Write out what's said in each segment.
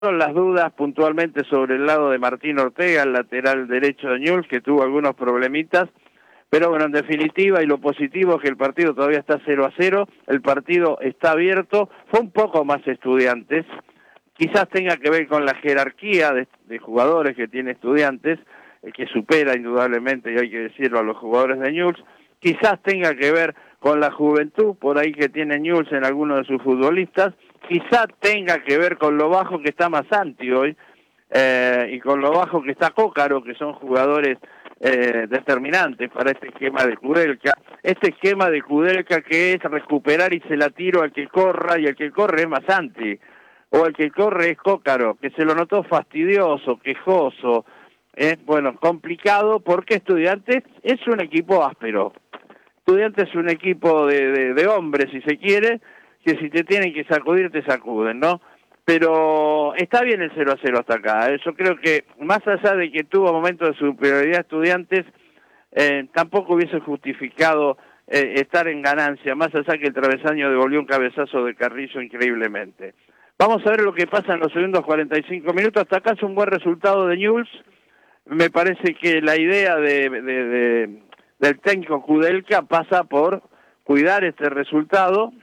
las dudas puntualmente sobre el lado de Martín Ortega, el lateral derecho de Newell's, que tuvo algunos problemitas, pero bueno, en definitiva, y lo positivo es que el partido todavía está 0-0, el partido está abierto, fue un poco más Estudiantes, quizás tenga que ver con la jerarquía de jugadores que tiene Estudiantes, que supera indudablemente, y hay que decirlo, a los jugadores de Newell's, quizás tenga que ver con la juventud por ahí que tiene Newell's en algunos de sus futbolistas, quizás tenga que ver con lo bajo que está Masanti hoy, y con lo bajo que está Cócaro, que son jugadores determinantes para este esquema de Kudelka. Este esquema de Kudelka que es recuperar y se la tiro al que corra, y el que corre es Masanti, o el que corre es Cócaro, que se lo notó fastidioso, quejoso, bueno, complicado, porque Estudiantes es un equipo áspero. Estudiantes es un equipo de hombres, si se quiere, que si te tienen que sacudir, te sacuden, ¿no? Pero está bien el 0-0 hasta acá. Yo creo que, más allá de que tuvo momentos de superioridad Estudiantes, tampoco hubiese justificado estar en ganancia, más allá que el travesaño devolvió un cabezazo de Carrillo increíblemente. Vamos a ver lo que pasa en los segundos 45 minutos. Hasta acá es un buen resultado de Newell's. Me parece que la idea del técnico Kudelka pasa por cuidar este resultado,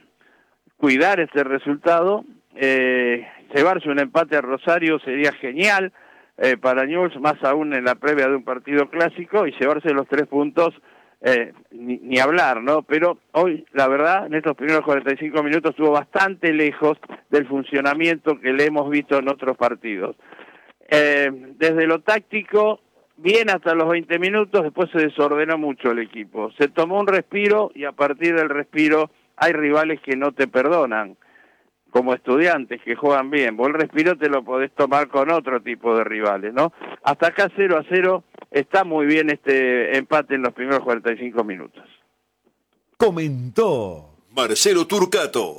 llevarse un empate a Rosario sería genial para Newell's, más aún en la previa de un partido clásico, y llevarse los 3 puntos, ni hablar, ¿no? Pero hoy, la verdad, en estos primeros 45 minutos estuvo bastante lejos del funcionamiento que le hemos visto en otros partidos. Desde lo táctico, bien hasta los 20 minutos, después se desordenó mucho el equipo. Se tomó un respiro, y a partir del respiro hay rivales que no te perdonan, como Estudiantes, que juegan bien. Vos el respiro te lo podés tomar con otro tipo de rivales, ¿no? Hasta acá 0-0, está muy bien este empate en los primeros 45 minutos. Comentó Marcelo Turcato.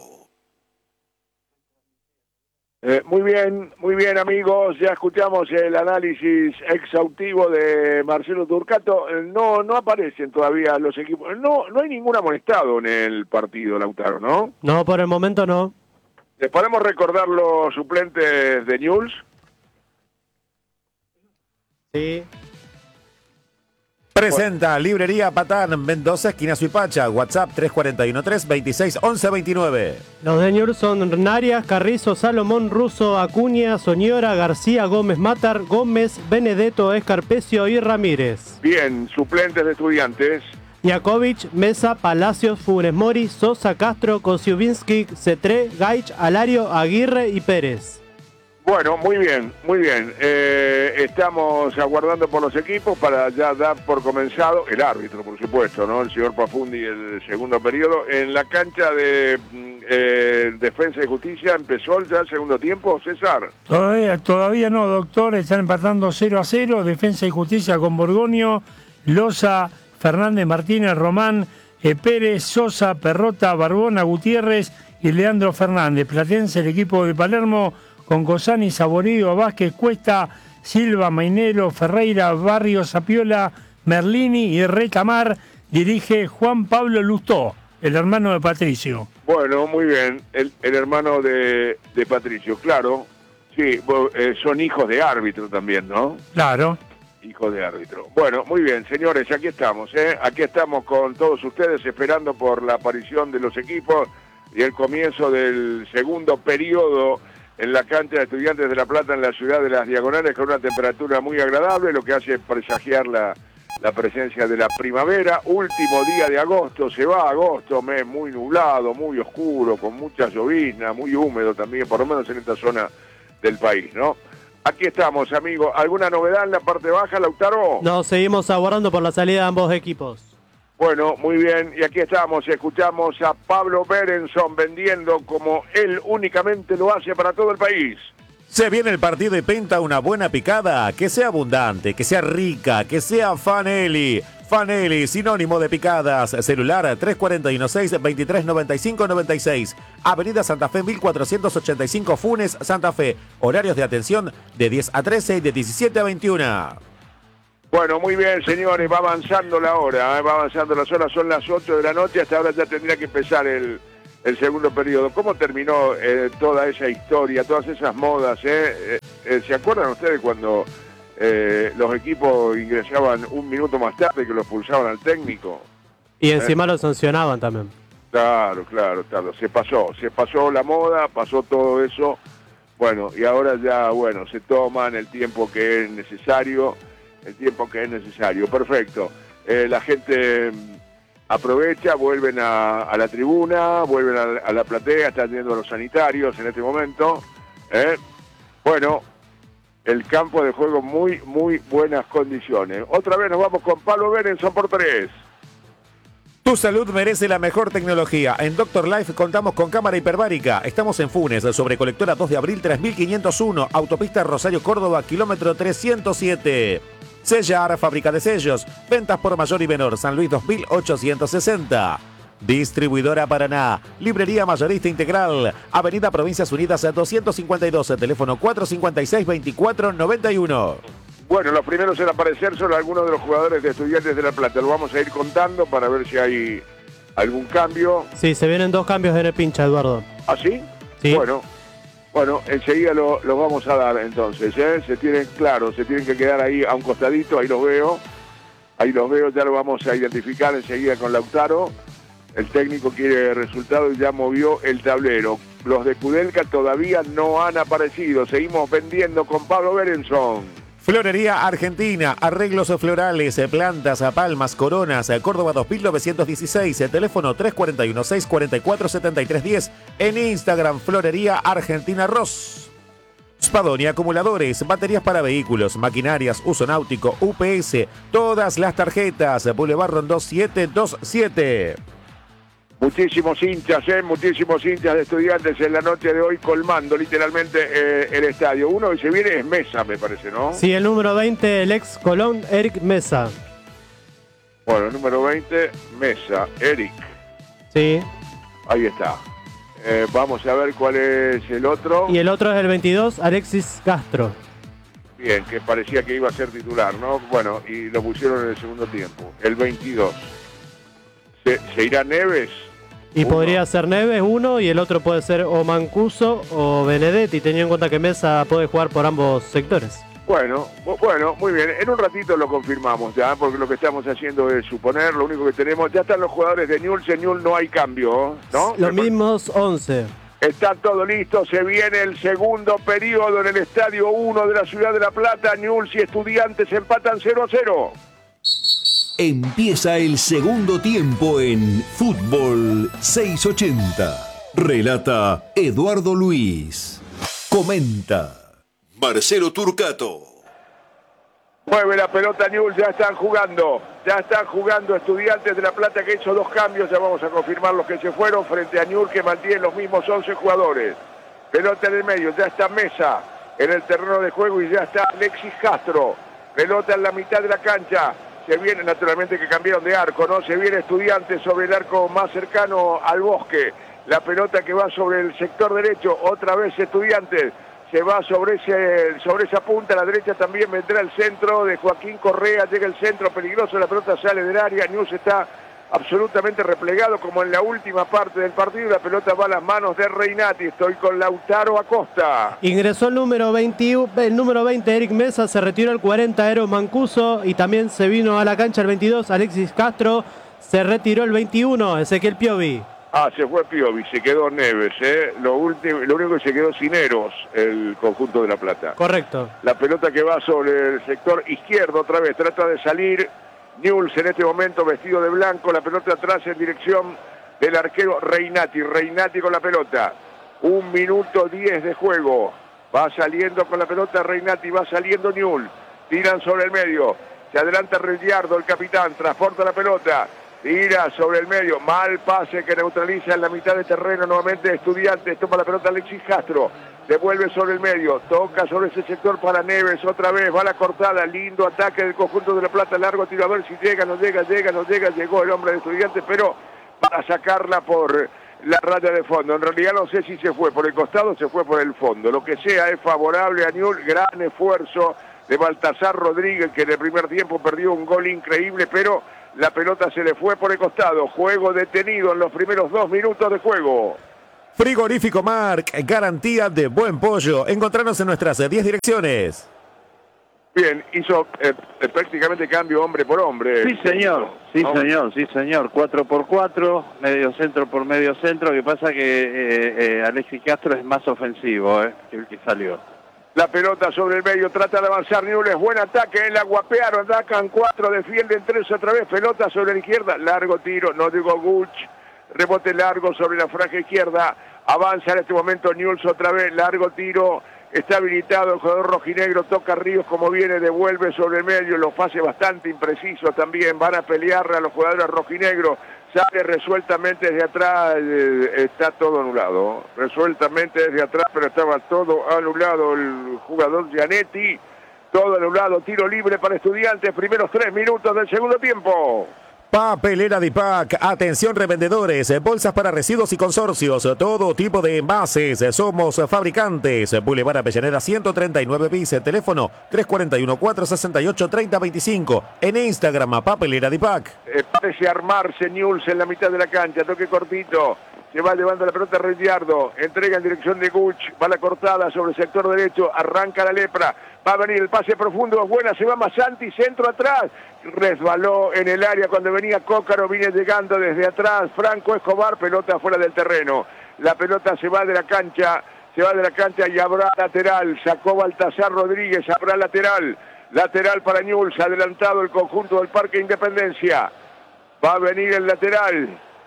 Muy bien amigos, ya escuchamos el análisis exhaustivo de Marcelo Turcato. No aparecen todavía los equipos, no hay ningún amonestado en el partido, Lautaro, ¿no? No, por el momento no. ¿Les podemos recordar los suplentes de Newell's? Sí. Presenta Librería Patán, Mendoza, esquina Suipacha, WhatsApp 341-326-1129. Los de Newell's son Narias, Carrizo, Salomón, Russo, Acuña, Soñora, García, Gómez, Matar, Gómez, Benedetto, Escarpecio y Ramírez. Bien, suplentes de Estudiantes. Jakovic, Mesa, Palacios, Funes Mori, Sosa, Castro, Kosiubinsky, Cetré, Gaich, Alario, Aguirre y Pérez. Bueno, muy bien. Estamos aguardando por los equipos para ya dar por comenzado el árbitro, por supuesto, ¿no? El señor Pafundi, el segundo periodo. En la cancha de Defensa y Justicia empezó ya el segundo tiempo, César. Todavía no, doctor. Están empatando 0-0. Defensa y Justicia con Borgoño, Loza, Fernández, Martínez, Román, Pérez, Sosa, Perrota, Barbona, Gutiérrez y Leandro Fernández. Platense, el equipo de Palermo, con Cosani, Saborío, Vázquez, Cuesta, Silva, Mainero, Ferreira, Barrio, Sapiola, Merlini y Retamar. Dirige Juan Pablo Lustó, el hermano de Patricio. Bueno, muy bien, el hermano de Patricio, claro. Sí, son hijos de árbitro también, ¿no? Claro. Hijos de árbitro. Bueno, muy bien, señores, aquí estamos, Aquí estamos con todos ustedes esperando por la aparición de los equipos y el comienzo del segundo periodo en la cancha de Estudiantes de La Plata en la ciudad de Las Diagonales, con una temperatura muy agradable, lo que hace presagiar la presencia de la primavera. Último día de agosto, se va agosto, mes muy nublado, muy oscuro, con mucha llovizna, muy húmedo también, por lo menos en esta zona del país, ¿no? Aquí estamos, amigos. ¿Alguna novedad en la parte baja, Lautaro? No, seguimos aguardando por la salida de ambos equipos. Bueno, muy bien, y aquí estamos, escuchamos a Pablo Berenson vendiendo como él únicamente lo hace para todo el país. Se viene el partido y pinta una buena picada, que sea abundante, que sea rica, que sea Fanelli. Fanelli, sinónimo de picadas. Celular 341-623-9596. Avenida Santa Fe 1485, Funes, Santa Fe. Horarios de atención de 10 a 13 y de 17 a 21. Bueno, muy bien, señores, va avanzando la hora, va avanzando las horas, son las 8 de la noche, hasta ahora ya tendría que empezar el el segundo periodo. ¿Cómo terminó toda esa historia, todas esas modas? ¿Se acuerdan ustedes cuando los equipos ingresaban un minuto más tarde que los expulsaban al técnico? Y encima lo sancionaban también. Claro. Se pasó la moda, pasó todo eso. Bueno, y ahora ya, bueno, se toman el tiempo que es necesario. Perfecto. La gente aprovecha, vuelven a la tribuna, vuelven a la platea, están yendo a los sanitarios en este momento. Bueno, el campo de juego muy buenas condiciones. Otra vez nos vamos con Pablo Berenson por 3. Tu salud merece la mejor tecnología. En Doctor Life contamos con cámara hiperbárica. Estamos en Funes, sobre Colectora 2 de abril 3501, Autopista Rosario Córdoba, kilómetro 307. Sellar, fábrica de sellos. Ventas por mayor y menor, San Luis 2860. Distribuidora Paraná. Librería Mayorista Integral. Avenida Provincias Unidas 252. Teléfono 456-2491. Bueno, los primeros en aparecer son algunos de los jugadores de Estudiantes de La Plata. Lo vamos a ir contando para ver si hay algún cambio. Sí, se vienen 2 cambios en el pincha, Eduardo. ¿Ah, sí? Sí. Bueno, enseguida los vamos a dar entonces. Se tienen que quedar ahí a un costadito, ahí los veo, ya lo vamos a identificar enseguida con Lautaro. El técnico quiere resultado y ya movió el tablero. Los de Kudelka todavía no han aparecido. Seguimos vendiendo con Pablo Berenson. Florería Argentina, arreglos florales, plantas, palmas, coronas, Córdoba 2916, teléfono 341-644-7310, en Instagram Florería Argentina Ross. Spadoni Acumuladores, baterías para vehículos, maquinarias, uso náutico, UPS, todas las tarjetas, Boulevard Rondó 727. Muchísimos hinchas de Estudiantes en la noche de hoy colmando literalmente el estadio. Uno que se viene es Mesa, me parece, ¿no? Sí, el número 20, el ex Colón, Eric Mesa. Bueno, el número 20, Mesa, Eric. Sí. Ahí está. Vamos a ver cuál es el otro. Y el otro es el 22, Alexis Castro. Bien, que parecía que iba a ser titular, ¿no? Bueno, y lo pusieron en el segundo tiempo. El 22. ¿Se irá Neves? Y Uno. podría ser Neves uno y el otro puede ser o Mancuso o Benedetti, teniendo en cuenta que Mesa puede jugar por ambos sectores. Bueno, muy bien. En un ratito lo confirmamos ya, porque lo que estamos haciendo es suponer. Lo único que tenemos, ya están los jugadores de Newell's. En Newell's no hay cambio, ¿no? Los mismos 11. Está todo listo, se viene el segundo periodo en el Estadio 1 de la Ciudad de La Plata. Newell's y Estudiantes empatan 0-0. Empieza el segundo tiempo en Fútbol 680. Relata Eduardo Luis. Comenta Marcelo Turcato. Mueve la pelota Newell's, ya están jugando Estudiantes de La Plata, que hizo 2 cambios. Ya vamos a confirmar los que se fueron frente a Newell's, que mantiene los mismos 11 jugadores. Pelota en el medio, ya está Mesa en el terreno de juego y ya está Alexis Castro. Pelota en la mitad de la cancha. Se viene, naturalmente que cambiaron de arco, ¿no? Se viene Estudiantes sobre el arco más cercano al bosque. La pelota que va sobre el sector derecho, otra vez Estudiantes. Se va sobre esa punta, a la derecha también vendrá el centro de Joaquín Correa, llega el centro peligroso, la pelota sale del área, Newell's está absolutamente replegado como en la última parte del partido, la pelota va a las manos de Reinati. Estoy con Lautaro Acosta. Ingresó el número 20, Eric Mesa, se retiró el 40, Eero Mancuso, y también se vino a la cancha el 22, Alexis Castro, se retiró el 21, Ezequiel Piovi. Se fue Piovi, se quedó Neves, lo único que se quedó sin Eros, el conjunto de La Plata. Correcto. La pelota que va sobre el sector izquierdo otra vez, trata de salir Newell's en este momento vestido de blanco, la pelota atrás en dirección del arquero Reinati con la pelota. 1 minuto 10 de juego, va saliendo con la pelota Reinati, va saliendo Newell's, tiran sobre el medio, se adelanta Ricciardo, el capitán, transporta la pelota. Tira sobre el medio, mal pase que neutraliza en la mitad de terreno nuevamente Estudiantes, toma la pelota Alexis Castro, devuelve sobre el medio, toca sobre ese sector para Neves, otra vez, va la cortada, lindo ataque del conjunto de La Plata, largo tiro, a ver si llega, no llega, llegó el hombre de Estudiantes, pero para sacarla por la raya de fondo. En realidad no sé si se fue por el costado o se fue por el fondo, lo que sea es favorable a Newell's, gran esfuerzo de Baltasar Rodríguez, que en el primer tiempo perdió un gol increíble, pero La pelota se le fue por el costado. Juego detenido en los primeros 2 minutos de juego. Frigorífico Marc, garantía de buen pollo. Encontrarnos en nuestras 10 direcciones. Bien, hizo prácticamente cambio hombre por hombre. Sí, señor, sí, señor, sí, señor. 4x4, medio centro por medio centro. Lo que pasa que Alexis Castro es más ofensivo que el que salió. La pelota sobre el medio, trata de avanzar Newell's, buen ataque, la guapearon, atacan 4, defienden 3 otra vez, pelota sobre la izquierda, largo tiro, no digo Guch, rebote largo sobre la franja izquierda, avanza en este momento Newell's otra vez, largo tiro, está habilitado el jugador rojinegro, toca Ríos como viene, devuelve sobre el medio, los pases bastante imprecisos también, van a pelear a los jugadores rojinegros, sale resueltamente desde atrás, está todo anulado, resueltamente desde atrás, pero estaba todo anulado el jugador Gianetti, todo anulado, tiro libre para Estudiantes, primeros 3 minutos del segundo tiempo. Papelera Dipac, atención revendedores, bolsas para residuos y consorcios, todo tipo de envases, somos fabricantes. Boulevard Avellaneda 139 bis, teléfono 341-468-3025, en Instagram Papelera Dipac. Parece armarse Newell's en la mitad de la cancha, toque cortito, se va llevando la pelota Ricciardo, entrega en dirección de Guch, va la cortada sobre el sector derecho, arranca la lepra, va a venir el pase profundo, buena, se va Masanti, centro atrás, resbaló en el área cuando venía Cócaro, viene llegando desde atrás, Franco Escobar, pelota fuera del terreno, la pelota se va de la cancha y habrá lateral, sacó Baltasar Rodríguez, habrá lateral para Newell's, adelantado el conjunto del Parque Independencia, va a venir el lateral,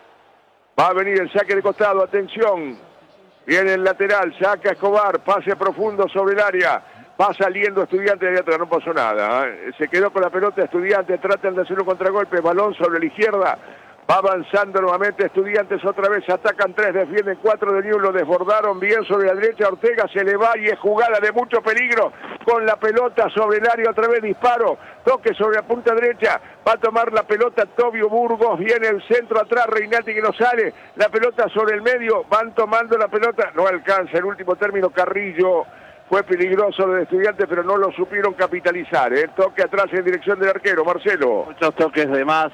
va a venir el saque de costado, atención, viene el lateral, saca Escobar, pase profundo sobre el área, va saliendo Estudiantes de atrás, no pasó nada, se quedó con la pelota Estudiantes, tratan de hacer un contragolpe, balón sobre la izquierda, va avanzando nuevamente Estudiantes otra vez, atacan 3, defienden 4 de Newell's, lo desbordaron bien sobre la derecha, Ortega se le va y es jugada de mucho peligro, con la pelota sobre el área, otra vez disparo, toque sobre la punta derecha, va a tomar la pelota Tobio Burgos, viene el centro atrás, Reinati que no sale, la pelota sobre el medio, van tomando la pelota, no alcanza el último término Carrillo, fue peligroso lo de Estudiantes, pero no lo supieron capitalizar, toque atrás en dirección del arquero, Marcelo. Muchos toques de más,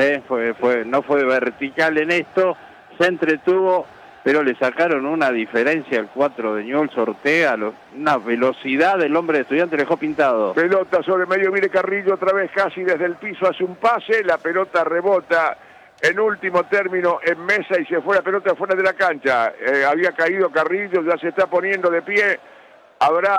no fue vertical en esto, se entretuvo, pero le sacaron una diferencia al 4 de Newell's, Ortega, una velocidad del hombre de Estudiantes, le dejó pintado. Pelota sobre el medio, viene Carrillo otra vez, casi desde el piso hace un pase, la pelota rebota en último término en mesa y se fue la pelota fuera de la cancha. Había caído Carrillo, ya se está poniendo de pie. Habrá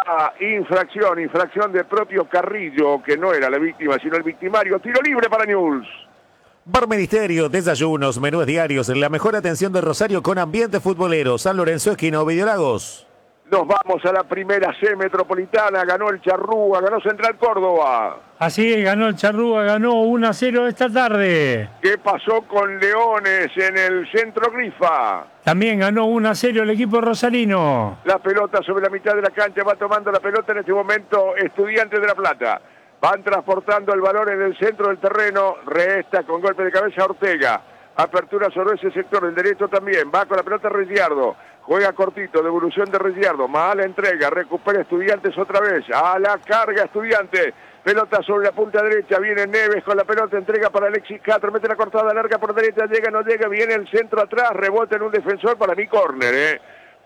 infracción del propio Carrillo, que no era la víctima, sino el victimario. Tiro libre para Newell's. Bar Ministerio, desayunos, menús diarios, la mejor atención de Rosario con ambiente futbolero. San Lorenzo, esquina Ovidio Lagos. Nos vamos a la primera C metropolitana, ganó el Charrúa, ganó Central Córdoba. Así es, ganó el Charrúa, ganó 1-0 esta tarde. ¿Qué pasó con Leones en el centro Grifa? También ganó 1-0 el equipo rosarino. La pelota sobre la mitad de la cancha, va tomando la pelota en este momento Estudiantes de La Plata. Van transportando el balón en el centro del terreno, resta con golpe de cabeza Ortega. Apertura sobre ese sector, el derecho también, va con la pelota Ricciardo. Juega cortito, devolución de Ricciardo, mala entrega, recupera Estudiantes otra vez, a la carga Estudiantes, pelota sobre la punta derecha, viene Neves con la pelota, entrega para Alexis Castro, mete la cortada larga por derecha, llega, no llega, viene el centro atrás, rebote en un defensor, para mí córner,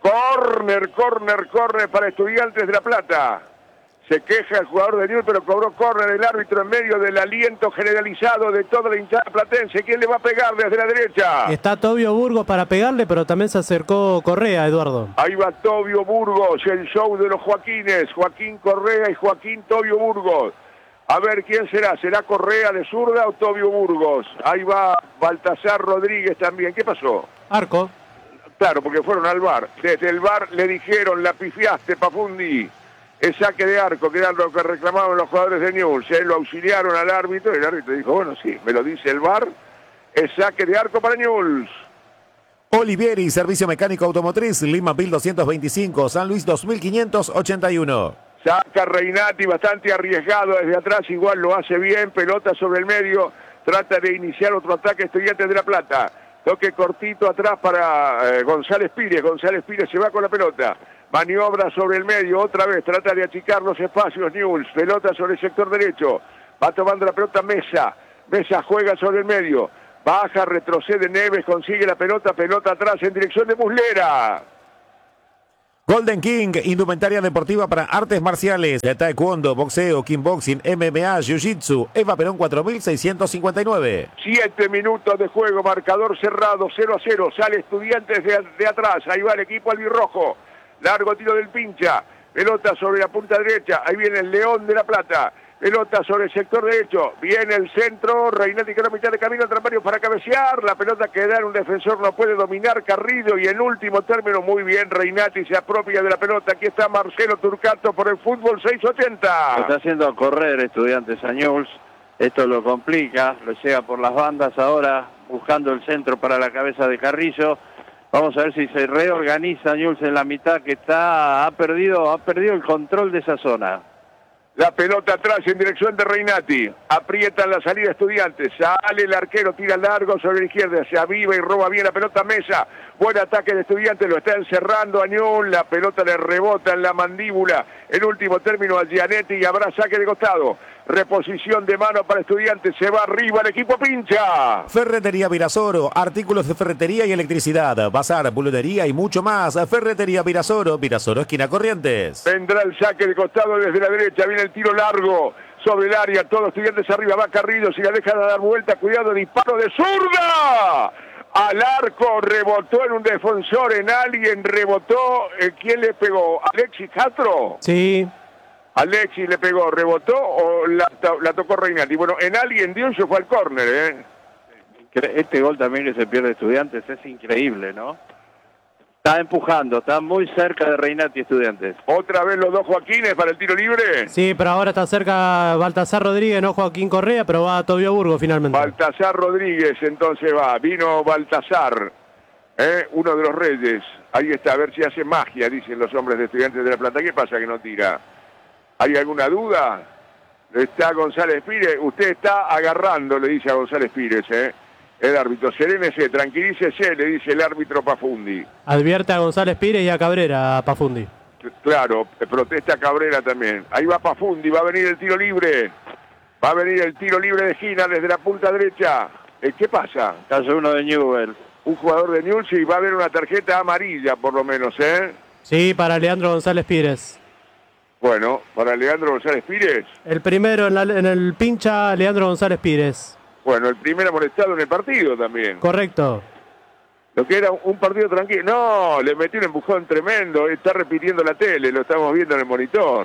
córner para Estudiantes de La Plata. Se queja el jugador de Newell's, pero cobró córner el árbitro en medio del aliento generalizado de toda la hinchada platense. ¿Quién le va a pegar desde la derecha? Está Tobio Burgos para pegarle, pero también se acercó Correa, Eduardo. Ahí va Tobio Burgos, el show de los Joaquines. Joaquín Correa y Joaquín Tobio Burgos. A ver quién será. ¿Será Correa de zurda o Tobio Burgos? Ahí va Baltasar Rodríguez también. ¿Qué pasó? Arco. Claro, porque fueron al VAR. Desde el VAR le dijeron, la pifiaste, Pafundi. Es saque de arco, que era lo que reclamaban los jugadores de Newell's. Lo auxiliaron al árbitro y el árbitro dijo, bueno, sí, me lo dice el VAR, es saque de arco para Newell's. Olivieri, servicio mecánico automotriz, Lima 1225, San Luis 2581. Saca Reinati, bastante arriesgado desde atrás, igual lo hace bien, pelota sobre el medio, trata de iniciar otro ataque Estudiantes de La Plata. Toque cortito atrás para González Pires se va con la pelota. Maniobra sobre el medio, otra vez, trata de achicar los espacios Newell's, pelota sobre el sector derecho, va tomando la pelota Mesa Mesa juega sobre el medio. Baja, retrocede Neves, consigue la pelota atrás en dirección de Muslera. Golden King, indumentaria deportiva para artes marciales, de taekwondo, boxeo, kickboxing, MMA, jiu-jitsu, Eva Perón 4659. 7 minutos de juego, marcador cerrado, 0-0, sale Estudiantes de atrás, ahí va el equipo albirrojo, largo tiro del Pincha, pelota sobre la punta derecha, ahí viene el León de la Plata, pelota sobre el sector derecho, viene el centro, Reinati que la mitad de camino al trampario para cabecear, la pelota queda en un defensor, no puede dominar Carrillo y en último término muy bien Reinati se apropia de la pelota, aquí está Marcelo Turcato por el fútbol 680. Está haciendo correr Estudiantes a Newell's, esto lo complica, lo llega por las bandas ahora, buscando el centro para la cabeza de Carrillo. Vamos a ver si se reorganiza Newell's en la mitad que ha perdido el control de esa zona. La pelota atrás en dirección de Reinati. Aprietan la salida Estudiantes. Sale el arquero, tira largo sobre la izquierda. Se aviva y roba bien la pelota Mesa. Buen ataque de Estudiantes. Lo está encerrando a Newell's. La pelota le rebota en la mandíbula. En último término a Gianetti y habrá saque de costado. Reposición de mano para Estudiantes. Se va arriba el equipo Pincha. Ferretería Virasoro, artículos de ferretería y electricidad, bazar, buletería y mucho más. Ferretería Virasoro, Virasoro esquina Corrientes. Vendrá el saque de costado desde la derecha. Viene el tiro largo sobre el área. Todos Estudiantes arriba. Va Carrillo. Si la deja de dar vuelta. Cuidado. Disparo de zurda. Al arco. Rebotó en un defensor. En alguien rebotó. ¿Quién le pegó? ¿Alexis Castro? Sí. Alexis le pegó, rebotó o la tocó Reinati. Bueno, en alguien dio y se fue al córner, Este gol también que se pierde Estudiantes es increíble, ¿no? Está empujando, está muy cerca de Reinati Estudiantes. Otra vez los dos Joaquines para el tiro libre. Sí, pero ahora está cerca Baltasar Rodríguez, no Joaquín Correa, pero va a Tobio Burgo finalmente. Baltasar Rodríguez entonces va, vino Baltasar, uno de los reyes. Ahí está, a ver si hace magia, dicen los hombres de Estudiantes de La Plata. ¿Qué pasa que no tira? ¿Hay alguna duda? Está González Pires, usted está agarrando, le dice a González Pires, el árbitro. Serénese, tranquilícese, le dice el árbitro Pafundi. Advierte a González Pires y a Cabrera, a Pafundi. Claro, protesta Cabrera también. Ahí va Pafundi, va a venir el tiro libre. Va a venir el tiro libre de Gina desde la punta derecha. ¿Qué pasa? Caso uno de Newell's. Un jugador de Newell's y va a haber una tarjeta amarilla por lo menos, Sí, para Leandro González Pires. Bueno, para Leandro González Pires. El primero en el Pincha, Leandro González Pires. Bueno, el primer amonestado en el partido también. Correcto. Lo que era un partido tranquilo. No, le metió un empujón tremendo. Está repitiendo la tele, lo estamos viendo en el monitor.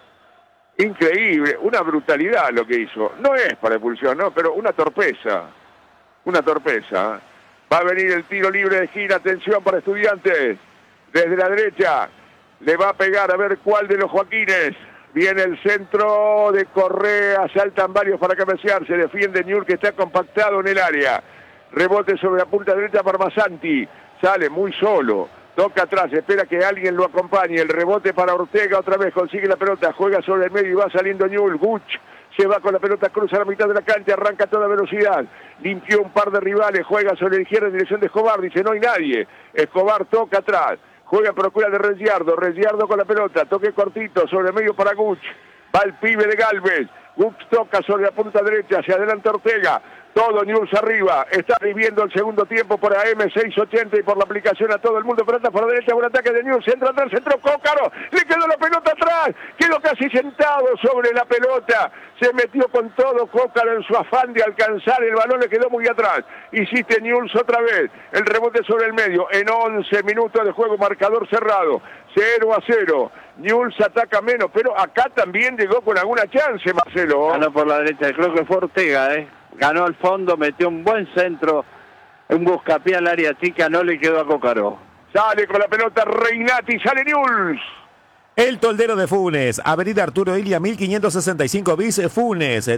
Increíble, una brutalidad lo que hizo. No es para expulsión, no, pero una torpeza. Una torpeza. Va a venir el tiro libre de Gina. Atención para Estudiantes. Desde la derecha. Le va a pegar a ver cuál de los Joaquines. Viene el centro de Correa. Saltan varios para cabecear. Se defiende Newell's que está compactado en el área. Rebote sobre la punta derecha para Masanti. Sale muy solo. Toca atrás. Espera que alguien lo acompañe. El rebote para Ortega. Otra vez consigue la pelota. Juega sobre el medio y va saliendo Newell's. Guch se va con la pelota. Cruza la mitad de la cancha. Arranca a toda velocidad. Limpió un par de rivales. Juega sobre la izquierda en dirección de Escobar. Dice no hay nadie. Escobar toca atrás. Juega en procura de Reggiardo con la pelota, toque cortito, sobre el medio para Guch, va el pibe de Galvez, Guch toca sobre la punta derecha, hacia adelante Ortega, todo Newell's arriba, está viviendo el segundo tiempo por AM680 y por la aplicación a todo el mundo, pelota por la derecha, buen ataque de Newell's, centro atrás, centro Cócaro, le quedó la pelota atrás, quedó casi sentado sobre la pelota, se metió con todo Cócaro en su afán de alcanzar el balón, le quedó muy atrás, insiste Newell's otra vez, el rebote sobre el medio, en 11 minutos de juego, marcador cerrado, 0-0, Newell's ataca menos, pero acá también llegó con alguna chance, Marcelo. Ganó por la derecha, creo que fue Ortega, ganó al fondo, metió un buen centro, un buscapié al área chica, no le quedó a Cócaro. Sale con la pelota Reinati, sale Newell's. El Toldero de Funes, Avenida Arturo Illia 1565 bis Funes,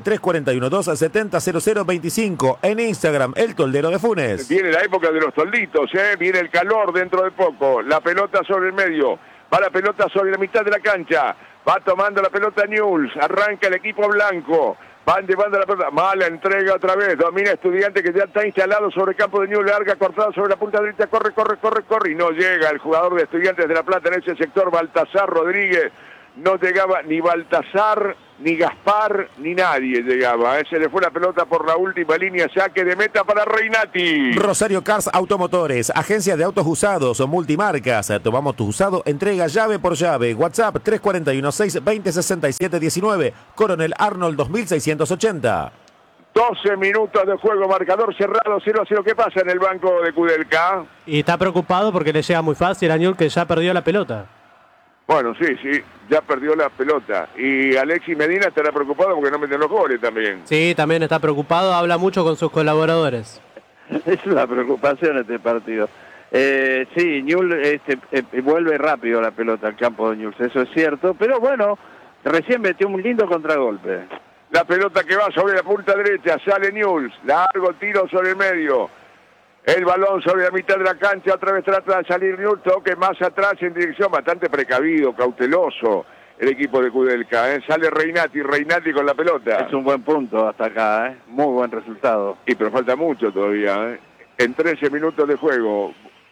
341-270-0025. En Instagram, El Toldero de Funes. Viene la época de los tolditos, viene el calor dentro de poco. La pelota sobre el medio, va la pelota sobre la mitad de la cancha. Va tomando la pelota Newell's, arranca el equipo blanco. Van llevando la pelota, mala entrega otra vez, domina Estudiante que ya está instalado sobre el campo de Newell's, larga, cortada sobre la punta derecha, corre, y no llega el jugador de Estudiantes de La Plata en ese sector, Baltasar Rodríguez, no llegaba ni Baltasar, ni Gaspar, ni nadie llegaba. Se le fue la pelota por la última línea, saque de meta para Reinati. Rosario Cars Automotores, agencia de autos usados o multimarcas. Tomamos tu usado, entrega llave por llave. WhatsApp 341-620-6719. Coronel Arnold 2680. 12 minutos de juego, marcador cerrado, 0-0. ¿Qué pasa en el banco de Kudelka? Y está preocupado porque le llega muy fácil a Newell's, que ya perdió la pelota. Bueno, sí, ya perdió la pelota. Y Alexis Medina estará preocupado porque no meten los goles también. Sí, también está preocupado, habla mucho con sus colaboradores. Es una preocupación este partido. Sí, Newell's vuelve rápido la pelota al campo de Newell's, eso es cierto. Pero bueno, recién metió un lindo contragolpe. La pelota que va sobre la punta derecha, sale Newell's, largo tiro sobre el medio. El balón sobre la mitad de la cancha, otra vez trata de salir Newell's, toque más atrás en dirección, bastante precavido, cauteloso el equipo de Kudelka. Sale Reinati con la pelota. Es un buen punto hasta acá, muy buen resultado. Y pero falta mucho todavía. En 13 minutos de juego.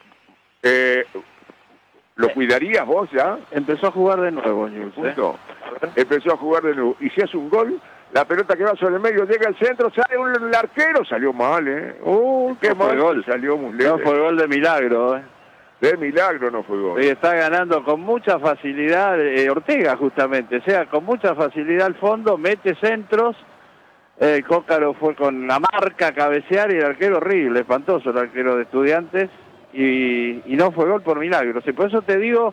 ¿Lo cuidarías vos ya? Empezó a jugar de nuevo Newell's. Empezó a jugar de nuevo. Y si hace un gol, la pelota que va sobre el medio, llega al centro, sale el arquero, salió mal, qué no mal, gol. salió muy No fue gol de milagro, De milagro no fue gol. Y está ganando con mucha facilidad Ortega, justamente, o sea, con mucha facilidad al fondo, mete centros. Cócaro fue con la marca a cabecear y el arquero horrible, espantoso el arquero de Estudiantes, y no fue gol por milagro. Sí, por eso te digo,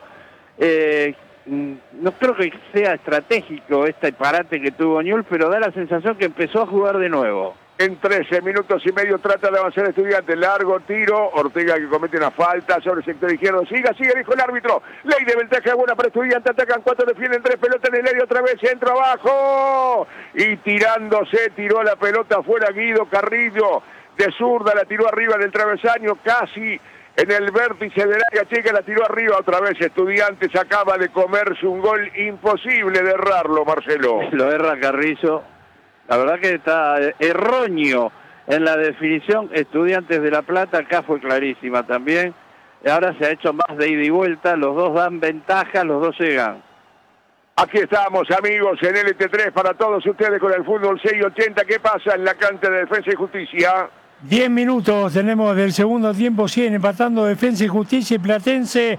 no creo que sea estratégico este parate que tuvo Newell's, pero da la sensación que empezó a jugar de nuevo. En 13 minutos y medio trata de avanzar Estudiantes, largo tiro, Ortega que comete una falta sobre el sector izquierdo, sigue, dijo el árbitro, ley de ventaja buena para Estudiantes, atacan 4, defienden 3, pelota en el área, otra vez centro abajo, y tirándose, tiró la pelota afuera Guido Carrillo, de zurda la tiró arriba del travesaño, casi en el vértice del área chica, la tiró arriba otra vez. Estudiantes acaba de comerse un gol imposible de errarlo, Marcelo. Lo erra Carrillo. La verdad que está erróneo en la definición. Estudiantes de La Plata, acá fue clarísima también. Ahora se ha hecho más de ida y vuelta. Los dos dan ventaja, los dos llegan. Aquí estamos, amigos, en LT3 para todos ustedes con el fútbol 680. ¿Qué pasa en la cancha de Defensa y Justicia? 10 minutos tenemos del segundo tiempo, siguen empatando Defensa y Justicia y Platense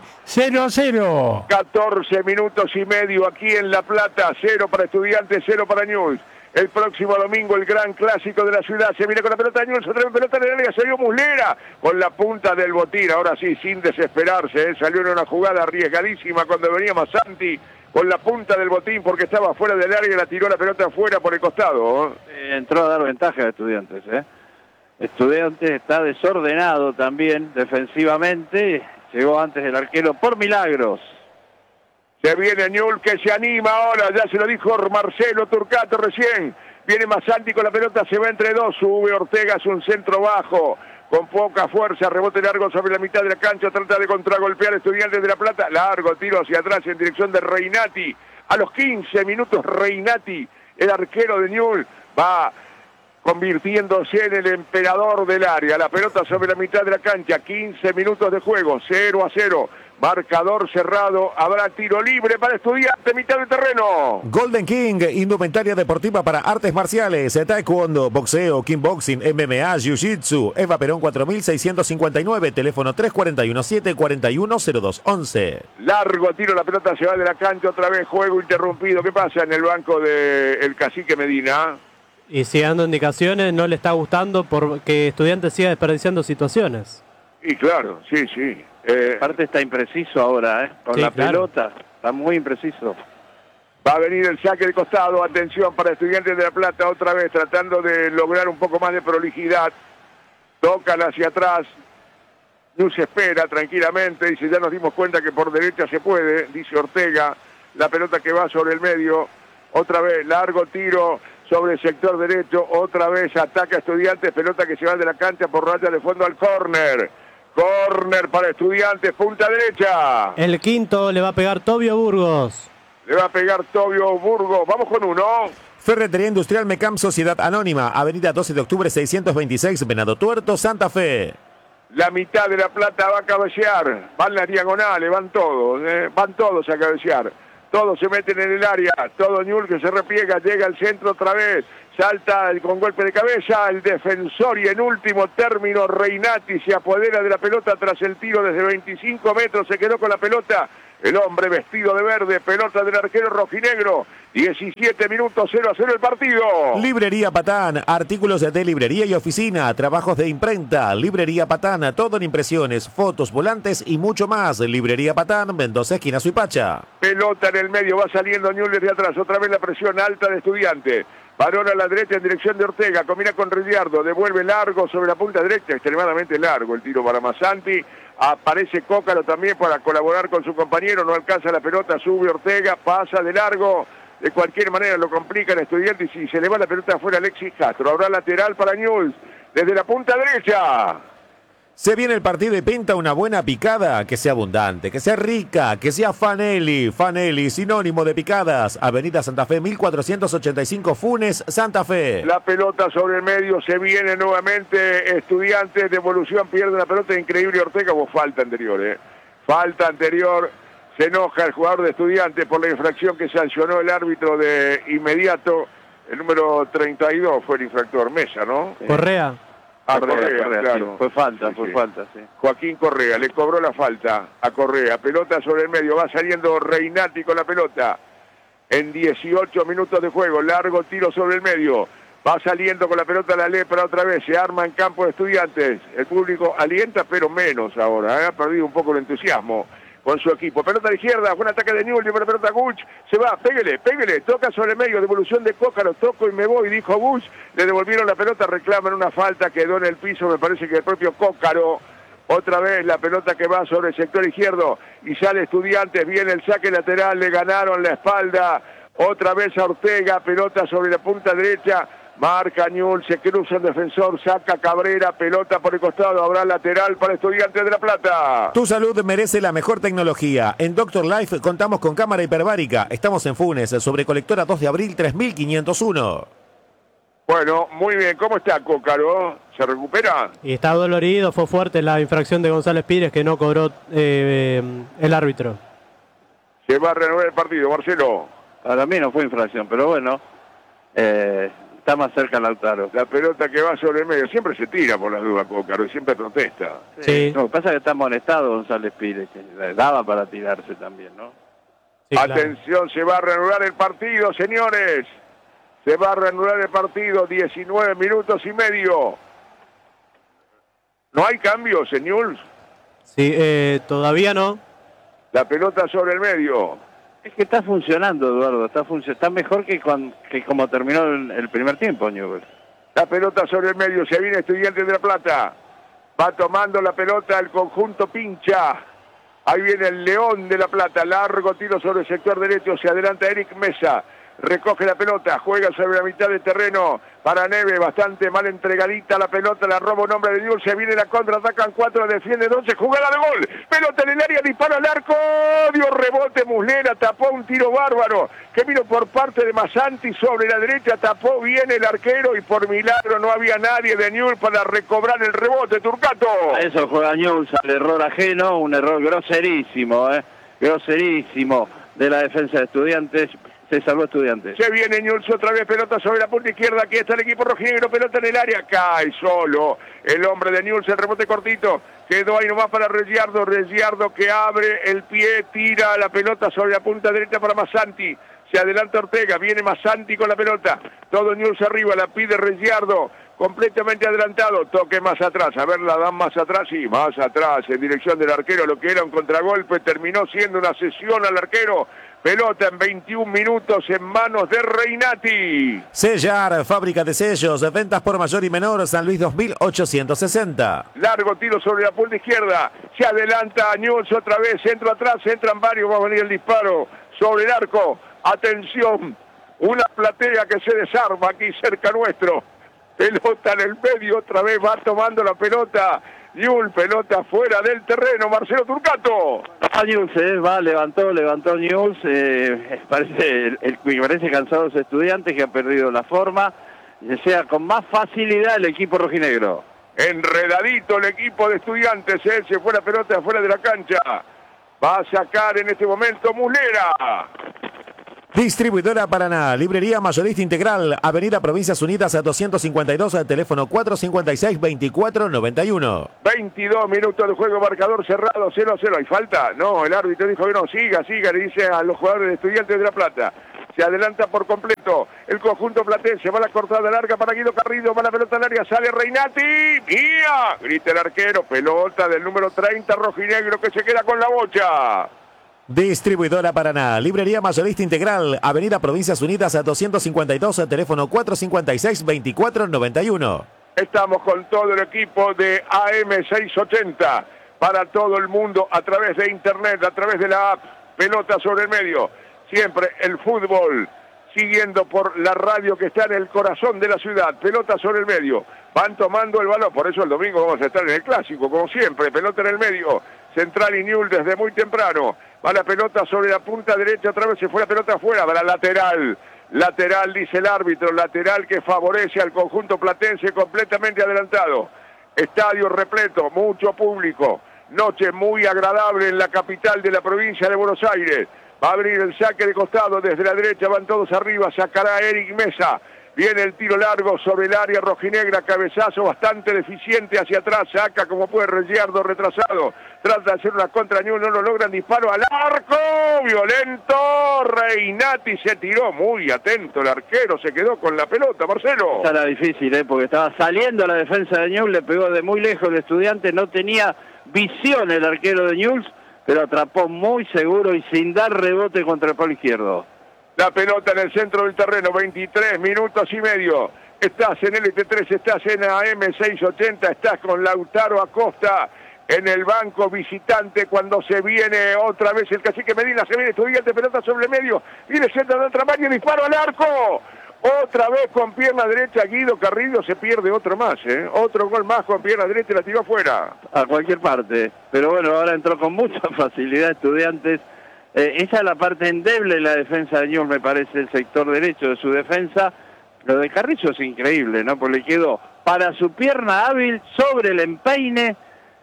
0-0. 14 minutos y medio aquí en La Plata, 0 para Estudiantes, 0 para Newell's. El próximo domingo el gran clásico de la ciudad, se viene con la pelota Newell's, otra vez pelota en el área, salió Muslera con la punta del botín, ahora sí, sin desesperarse, salió en una jugada arriesgadísima cuando venía Massanti con la punta del botín porque estaba fuera del área y la tiró la pelota afuera por el costado. Entró a dar ventaja a Estudiantes, Estudiantes está desordenado también defensivamente, llegó antes el arquero por milagros. Se viene Newell's que se anima ahora, ya se lo dijo Marcelo Turcato recién. Viene Massanti con la pelota, se va entre dos, sube Ortega, es un centro bajo, con poca fuerza, rebote largo sobre la mitad de la cancha, trata de contragolpear Estudiantes de La Plata, largo tiro hacia atrás en dirección de Reinati. A los 15 minutos Reinati, el arquero de Newell's, va convirtiéndose en el emperador del área. La pelota sobre la mitad de la cancha, 15 minutos de juego, 0-0. Marcador cerrado, habrá tiro libre para Estudiantes, mitad del terreno. Golden King, indumentaria deportiva para artes marciales, taekwondo, boxeo, kickboxing, MMA, jiu-jitsu. Eva Perón 4659, teléfono 341-741-0211. Largo tiro, la pelota se va de la cancha, otra vez juego interrumpido. ¿Qué pasa en el banco del cacique Medina? Y sigue dando indicaciones, no le está gustando porque Estudiantes siga desperdiciando situaciones. Y claro, sí. Aparte está impreciso ahora, con la pelota, está muy impreciso. Va a venir el saque de costado, atención para Estudiantes de La Plata, otra vez tratando de lograr un poco más de prolijidad. Tocan hacia atrás, Newell's espera tranquilamente, dice ya nos dimos cuenta que por derecha se puede, dice Ortega, la pelota que va sobre el medio, otra vez largo tiro sobre el sector derecho, otra vez ataca Estudiantes, pelota que se va de la cancha por raya de fondo al córner. Córner para Estudiantes, punta derecha. El quinto le va a pegar Tobio Burgos. Le va a pegar Tobio Burgos, vamos con uno. Ferretería Industrial Mecam Sociedad Anónima, avenida 12 de octubre 626, Venado Tuerto, Santa Fe. La mitad de La Plata va a cabecear, van las diagonales, van todos a cabecear. todos se meten en el área, todo Newell's que se repliega, llega al centro otra vez, salta con golpe de cabeza el defensor y en último término Reinati se apodera de la pelota tras el tiro desde 25 metros, se quedó con la pelota. El hombre vestido de verde, pelota del arquero rojinegro, 17 minutos, 0-0 el partido. Librería Patán, artículos de librería y oficina, trabajos de imprenta. Librería Patán, todo en impresiones, fotos, volantes y mucho más. Librería Patán, Mendoza, esquina Suipacha. Pelota en el medio, va saliendo Newell's desde atrás, otra vez la presión alta de Estudiante. Varón a la derecha en dirección de Ortega, combina con Ricciardo, devuelve largo sobre la punta derecha, extremadamente largo el tiro para Massanti. Aparece Cócaro también para colaborar con su compañero, no alcanza la pelota, sube Ortega, pasa de largo. De cualquier manera lo complican Estudiantes y si se le va la pelota afuera Alexis Castro. Habrá lateral para Newell's desde la punta derecha. Se viene el partido y pinta una buena picada, que sea abundante, que sea rica, que sea Fanelli. Fanelli, sinónimo de picadas. Avenida Santa Fe, 1485 Funes, Santa Fe. La pelota sobre el medio, se viene nuevamente Estudiantes, devolución, pierde la pelota, increíble Ortega, hubo falta anterior, Falta anterior, se enoja el jugador de Estudiantes por la infracción que sancionó el árbitro de inmediato. El número 32 fue el infractor, Mesa, ¿no? Correa. Correa, claro. Sí. Fue falta, sí. Joaquín Correa, le cobró la falta a Correa. Pelota sobre el medio, va saliendo Reinati con la pelota. En 18 minutos de juego, largo tiro sobre el medio. Va saliendo con la pelota la Lepra otra vez, se arma en campo de Estudiantes. El público alienta, pero menos ahora, ha perdido un poco el entusiasmo con su equipo. Pelota a la izquierda, buen ataque de Newell's, la pelota Guch, se va, pégale, toca sobre el medio, devolución de Cócaro, toco y me voy, dijo Guch, le devolvieron la pelota, reclaman una falta, quedó en el piso, me parece que el propio Cócaro. Otra vez la pelota que va sobre el sector izquierdo y sale Estudiantes, viene el saque lateral, le ganaron la espalda, otra vez a Ortega, pelota sobre la punta derecha. Marca Newell's, se cruza el defensor, saca Cabrera, pelota por el costado, habrá lateral para Estudiantes de La Plata. Tu salud merece la mejor tecnología. En Doctor Life contamos con cámara hiperbárica. Estamos en Funes, sobre Colectora 2 de abril 3501. Bueno, muy bien, ¿cómo está Cócaro? ¿Se recupera? Y está dolorido, fue fuerte la infracción de González Pires que no cobró el árbitro. Se va a renovar el partido, Marcelo. Para mí no fue infracción, pero bueno, está más cerca Lautaro. La pelota que va sobre el medio, siempre se tira por las dudas Cócaro y siempre protesta. Sí. No, lo que pasa es que está amonestado González Pires, que le daba para tirarse también, ¿no? Sí, claro. Atención, se va a reanudar el partido, señores. Se va a reanudar el partido, 19 minutos y medio. ¿No hay cambios, señores? Sí, todavía no. La pelota sobre el medio. Es que está funcionando, Eduardo, está mejor que como terminó el primer tiempo, Newell's. La pelota sobre el medio, se viene Estudiantes de La Plata. Va tomando la pelota el conjunto Pincha. Ahí viene el León de La Plata, largo tiro sobre el sector derecho, se adelanta Eric Mesa. Recoge la pelota, juega sobre la mitad del terreno para Neve, bastante mal entregadita la pelota, la roba un hombre de Newell's, se viene la contra, atacan 4, defiende 12, jugada de gol, pelota en el área, disparo al arco, dio rebote Muslera, tapó un tiro bárbaro, que vino por parte de Massanti sobre la derecha, tapó bien el arquero y por milagro no había nadie de Newell's para recobrar el rebote, Turcato. A eso juega Newell's, al error ajeno, un error groserísimo, groserísimo de la defensa de Estudiantes. Se salvó Estudiantes. Se viene Newell's otra vez, pelota sobre la punta izquierda, aquí está el equipo rojinegro, pelota en el área, cae solo el hombre de Newell's, el rebote cortito, quedó ahí nomás para Ricciardo que abre el pie, tira la pelota sobre la punta derecha para Massanti, se adelanta Ortega, viene Massanti con la pelota, todo Newell's arriba, la pide Ricciardo, completamente adelantado, toque más atrás, a ver, la dan más atrás, sí, más atrás, en dirección del arquero, lo que era un contragolpe, terminó siendo una cesión al arquero. Pelota en 21 minutos en manos de Reinati. Sellar, fábrica de sellos, ventas por mayor y menor, San Luis 2860. Largo tiro sobre la punta izquierda. Se adelanta Newell's otra vez, centro atrás, entran varios, va a venir el disparo sobre el arco. Atención, una platea que se desarma aquí cerca nuestro. Pelota en el medio, otra vez va tomando la pelota. Newell's, pelota fuera del terreno, Marcelo Turcato. Newell's levantó Newell's, me parece cansado los Estudiantes que han perdido la forma, sea con más facilidad el equipo rojinegro. Enredadito el equipo de Estudiantes, se fue la pelota afuera de la cancha. Va a sacar en este momento Muslera. Distribuidora Paraná, librería mayorista integral, Avenida Provincias Unidas a 252, al teléfono 456-2491. 22 minutos de juego, marcador cerrado, 0-0. ¿Hay falta? No, el árbitro dijo que no, siga, le dice a los jugadores de Estudiantes de La Plata. Se adelanta por completo el conjunto platense, va la cortada larga para Guido Carrillo, va la pelota al área, sale Reinati, ¡mía! Grita el arquero, pelota del número 30, rojinegro, que se queda con la bocha. Distribuidora Paraná, librería mayorista integral, Avenida Provincias Unidas a 252, al teléfono 456-2491. Estamos con todo el equipo de AM680 para todo el mundo a través de internet, a través de la app, pelota sobre el medio. Siempre el fútbol, siguiendo por la radio que está en el corazón de la ciudad, pelota sobre el medio. Van tomando el balón, por eso el domingo vamos a estar en el clásico, como siempre, pelota en el medio. Central y Newell desde muy temprano. Va la pelota sobre la punta derecha, otra vez se fue la pelota afuera, va la lateral. Lateral, dice el árbitro, lateral que favorece al conjunto platense completamente adelantado. Estadio repleto, mucho público. Noche muy agradable en la capital de la provincia de Buenos Aires. Va a abrir el saque de costado, desde la derecha van todos arriba, sacará Eric Mesa. Viene el tiro largo sobre el área rojinegra, cabezazo bastante deficiente hacia atrás, saca como puede Reyardo retrasado, trata de hacer una contra Newell, no lo logran, disparo al arco, violento, Reinati se tiró, muy atento el arquero, se quedó con la pelota, Marcelo. Esta era difícil, porque estaba saliendo la defensa de Newell, le pegó de muy lejos el Estudiante, no tenía visión el arquero de Newell, pero atrapó muy seguro y sin dar rebote contra el palo izquierdo. La pelota en el centro del terreno, 23 minutos y medio. Estás en LT3, estás en AM680, estás con Lautaro Acosta en el banco visitante cuando se viene otra vez el cacique Medina, se viene Estudiante, pelota sobre el medio, viene centro de otra mano, disparo al arco. Otra vez con pierna derecha Guido Carrillo, se pierde otro más, otro gol más con pierna derecha y la tiró afuera. A cualquier parte, pero bueno, ahora entró con mucha facilidad Estudiantes. Esa es la parte endeble de la defensa de Newell, me parece, el sector derecho de su defensa. Lo de Carrillo es increíble, ¿no? Porque le quedó para su pierna hábil sobre el empeine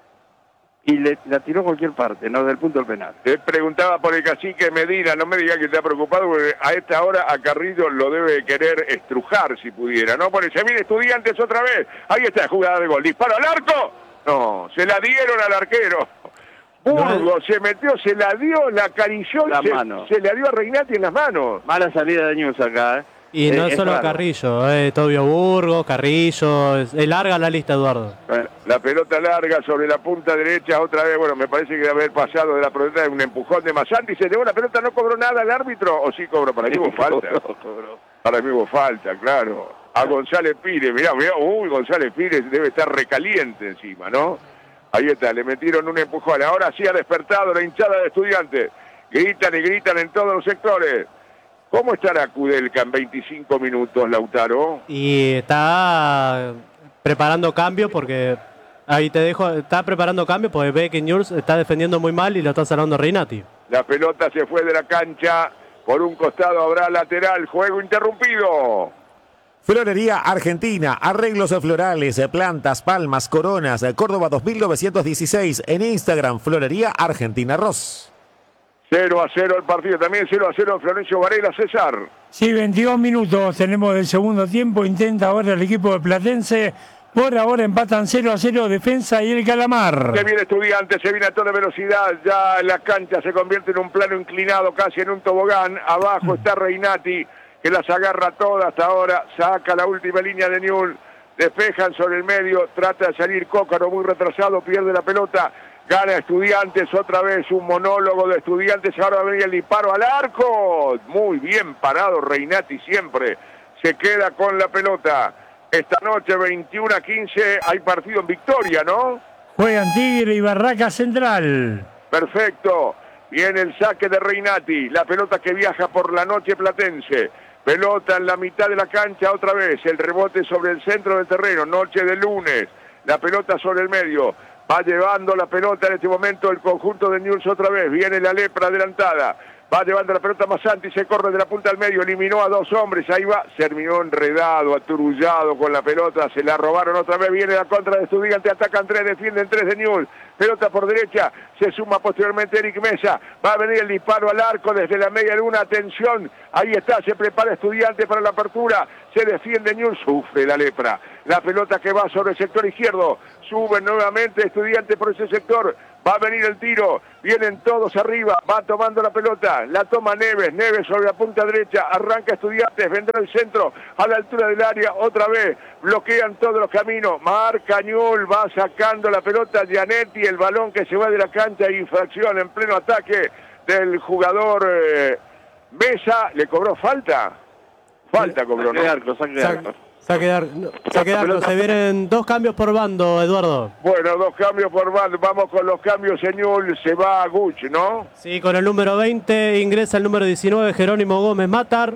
y la tiró a cualquier parte, ¿no? Del punto del penal. Te preguntaba por el cacique Medina, no me diga que está preocupado, porque a esta hora a Carrillo lo debe querer estrujar si pudiera, ¿no? Porque se viene Estudiantes otra vez. Ahí está, jugada de gol. Disparo al arco. No, se la dieron al arquero. Burgos se metió, se la dio, la acarició, se la dio a Reinati en las manos. Mala salida de Newell acá, Y no es solo raro. Carrillo, Tobio Burgos, Carrillo, es larga la lista, Eduardo. La pelota larga sobre la punta derecha, otra vez, bueno, me parece que debe haber pasado de la pelota de un empujón de Masanti, se llevó la pelota, no cobró nada el árbitro, o sí cobró, para mí hubo falta. Para mí hubo falta, claro. A González Pires, mirá, González Pires debe estar recaliente encima, ¿no? Ahí está, le metieron un empujón. Ahora sí ha despertado la hinchada de Estudiantes. Gritan y gritan en todos los sectores. ¿Cómo estará Kudelka en 25 minutos, Lautaro? Y está preparando cambio porque... Ahí te dejo, está preparando cambio porque ve que Newell está defendiendo muy mal y lo está salvando Reinati. La pelota se fue de la cancha. Por un costado habrá lateral. Juego interrumpido. Florería Argentina, arreglos florales, plantas, palmas, coronas, Córdoba 2916, en Instagram, Florería Argentina Ross. 0-0 el partido, también 0-0 Florencio Varela, César. Sí, 22 minutos tenemos del segundo tiempo, intenta ahora el equipo de Platense, por ahora empatan 0-0 Defensa y el Calamar. Se viene Estudiantes, se viene a toda velocidad, ya la cancha se convierte en un plano inclinado, casi en un tobogán, abajo está Reinati, que las agarra todas hasta ahora, saca la última línea de Newell, despejan sobre el medio, trata de salir Cócaro muy retrasado, pierde la pelota, gana Estudiantes, otra vez un monólogo de Estudiantes, ahora va a venir el disparo al arco, muy bien parado Reinati siempre, se queda con la pelota. Esta noche 21-15 hay partido en Victoria, ¿no? Juegan Tigre y Barraca Central. Perfecto, viene el saque de Reinati, la pelota que viaja por la noche platense. Pelota en la mitad de la cancha otra vez, el rebote sobre el centro del terreno, noche de lunes, la pelota sobre el medio, va llevando la pelota en este momento el conjunto de Newell otra vez, viene la lepra adelantada, Va llevando la pelota Masanti, se corre de la punta al medio, eliminó a 2 hombres, ahí va, terminó enredado, aturullado con la pelota, se la robaron otra vez, viene la contra de Estudiantes, atacan 3, defienden 3 de Newell's, pelota por derecha, se suma posteriormente Eric Mesa, va a venir el disparo al arco desde la media luna, atención, ahí está, se prepara Estudiantes para la apertura, se defiende Newell's, sufre la lepra, la pelota que va sobre el sector izquierdo, sube nuevamente Estudiantes por ese sector, va a venir el tiro, vienen todos arriba, va tomando la pelota, la toma Neves, Neves sobre la punta derecha, arranca Estudiantes, vendrá el centro, a la altura del área, otra vez, bloquean todos los caminos, marca Newell's, va sacando la pelota Gianetti, el balón que se va de la cancha, infracción en pleno ataque del jugador Mesa, ¿le cobró falta? Falta cobró, ¿no? Saque de arco, se vienen 2 cambios por bando, Eduardo. Bueno, 2 cambios por bando, vamos con los cambios, señor, se va a Guch, ¿no? Sí, con el número 20 ingresa el número 19, Jerónimo Gómez Matar.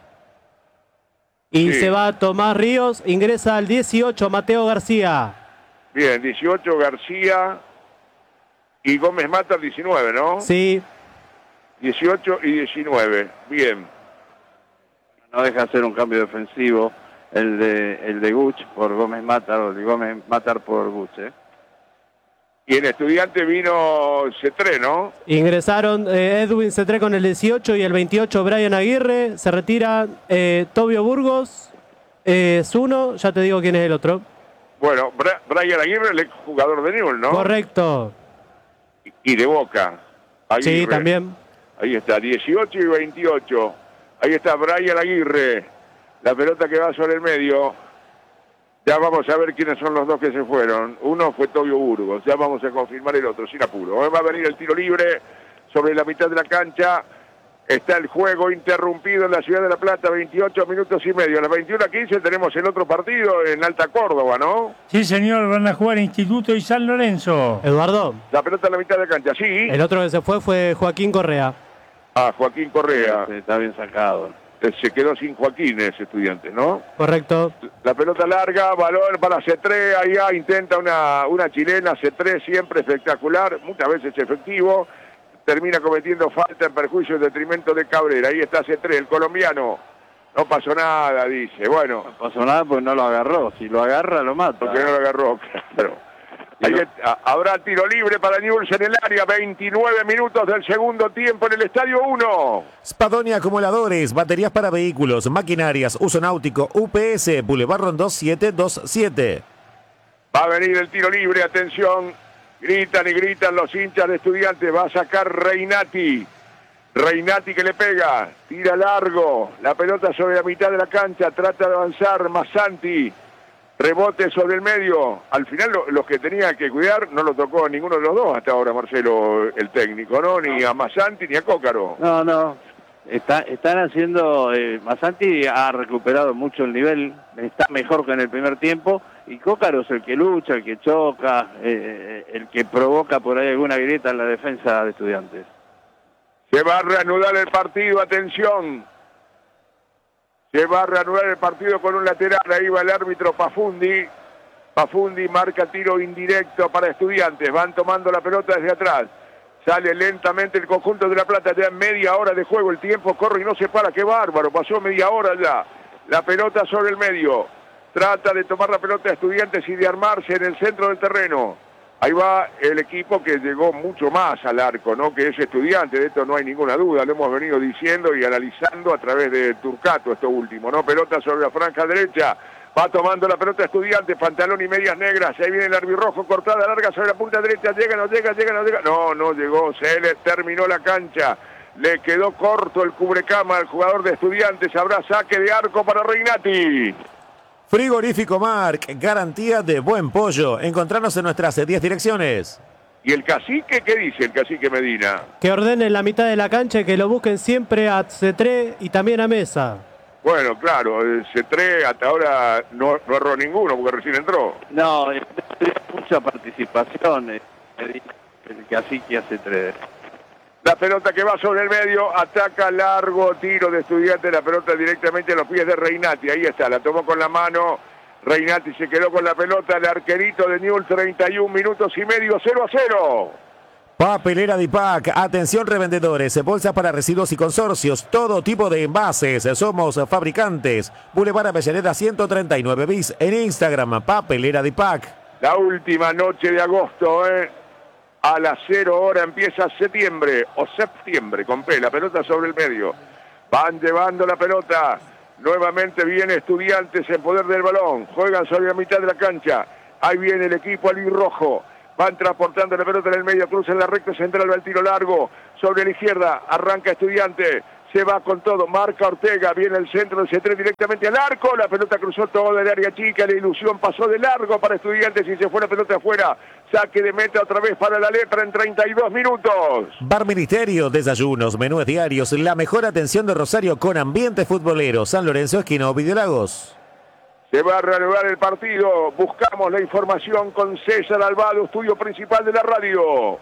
Y sí, se va Tomás Ríos, ingresa al 18, Mateo García. Bien, 18 García y Gómez Matar 19, ¿no? Sí. 18 y 19, bien. No deja hacer un cambio defensivo el de Guch por Gómez Matar o de Gómez Matar por Guch, ¿eh? Y en Estudiante vino Cetré, ¿no? Ingresaron Edwin Cetré con el 18 y el 28 Brian Aguirre. Se retira Tobio Burgos, Zuno, ya te digo quién es el otro. Bueno, Brian Aguirre, el jugador de Newell's, ¿no? Correcto. Y de Boca. Aguirre. Sí, también. Ahí está, 18 y 28. Ahí está Brian Aguirre. La pelota que va sobre el medio. Ya vamos a ver quiénes son los 2 que se fueron. Uno fue Tobio Burgos. Ya vamos a confirmar el otro, sin apuro. Va a venir el tiro libre sobre la mitad de la cancha. Está el juego interrumpido en la ciudad de La Plata, 28 minutos y medio. A las 21:15 tenemos el otro partido en Alta Córdoba, ¿no? Sí, señor, van a jugar Instituto y San Lorenzo. Eduardo. La pelota en la mitad de la cancha, sí. El otro que se fue Joaquín Correa. Ah, Joaquín Correa. Sí, está bien sacado. Se quedó sin Joaquín ese estudiante, ¿no? Correcto. La pelota larga, balón para Cetré, allá intenta una chilena, Cetré siempre espectacular, muchas veces efectivo, termina cometiendo falta en perjuicio y detrimento de Cabrera. Ahí está Cetré, el colombiano. No pasó nada, dice. Bueno. No pasó nada porque no lo agarró. Si lo agarra, lo mata. Porque no lo agarró, claro. Ahí habrá tiro libre para Newell's en el área, 29 minutos del segundo tiempo en el Estadio 1. Spadoni Acumuladores, baterías para vehículos, maquinarias, uso náutico, UPS, Boulevard Rondó 727. Va a venir el tiro libre, atención. Gritan y gritan los hinchas de Estudiantes. Va a sacar Reinati. Reinati que le pega. Tira largo. La pelota sobre la mitad de la cancha. Trata de avanzar Masanti. Rebote sobre el medio. Al final los que tenía que cuidar no lo tocó a ninguno de los 2 hasta ahora, Marcelo, el técnico, ¿no? Ni a Masanti ni a Cócaro. No. Están haciendo... Masanti ha recuperado mucho el nivel. Está mejor que en el primer tiempo. Y Cócaro es el que lucha, el que choca, el que provoca por ahí alguna grieta en la defensa de Estudiantes. Se va a reanudar el partido, atención. Se va a reanudar el partido con un lateral, ahí va el árbitro Pafundi. Pafundi marca tiro indirecto para Estudiantes, van tomando la pelota desde atrás. Sale lentamente el conjunto de La Plata, ya en media hora de juego, el tiempo corre y no se para, qué bárbaro, pasó media hora ya. La pelota sobre el medio, trata de tomar la pelota de Estudiantes y de armarse en el centro del terreno. Ahí va el equipo que llegó mucho más al arco, ¿no? Que es Estudiante, de esto no hay ninguna duda, lo hemos venido diciendo y analizando a través de Turcato esto último, ¿no? Pelota sobre la franja derecha, va tomando la pelota Estudiante, pantalón y medias negras, ahí viene el arbirrojo, cortada larga sobre la punta derecha, llega, no llega, no llegó, se le terminó la cancha, le quedó corto el cubrecama al jugador de Estudiantes, habrá saque de arco para Reinati. Frigorífico Marc, garantía de buen pollo. Encontrarnos en nuestras 10 direcciones. ¿Y el cacique qué dice el cacique Medina? Que ordenen la mitad de la cancha y que lo busquen siempre a Cetré y también a Mesa. Bueno, claro, Cetré hasta ahora no erró ninguno porque recién entró. No, mucha participación el cacique hace 3. La pelota que va sobre el medio, ataca largo, tiro de Estudiantes, la pelota directamente a los pies de Reinati. Ahí está, la tomó con la mano, Reinati se quedó con la pelota, el arquerito de Newell's, 31 minutos y medio, 0-0. Papelera Dipac, atención revendedores, bolsas para residuos y consorcios, todo tipo de envases, somos fabricantes. Boulevard Avellaneda 139 bis, en Instagram, Papelera Dipac. La última noche de agosto, a las 0 hora empieza septiembre, o septiembre, con P, la pelota sobre el medio. Van llevando la pelota, nuevamente viene Estudiantes en poder del balón, juegan sobre la mitad de la cancha, ahí viene el equipo albirrojo. Van transportando la pelota en el medio, cruza en la recta central, va el tiro largo, sobre la izquierda, arranca Estudiante, se va con todo, marca Ortega, viene el centro del C3 directamente al arco, la pelota cruzó todo el área chica, la ilusión pasó de largo para Estudiantes y se fue la pelota afuera, saque de meta otra vez para la Lepra en 32 minutos. Bar Ministerio, desayunos, menús diarios, la mejor atención de Rosario con ambiente futbolero, San Lorenzo, esquina Ovidio Lagos. Se va a reanudar el partido. Buscamos la información con César Albado, estudio principal de la radio.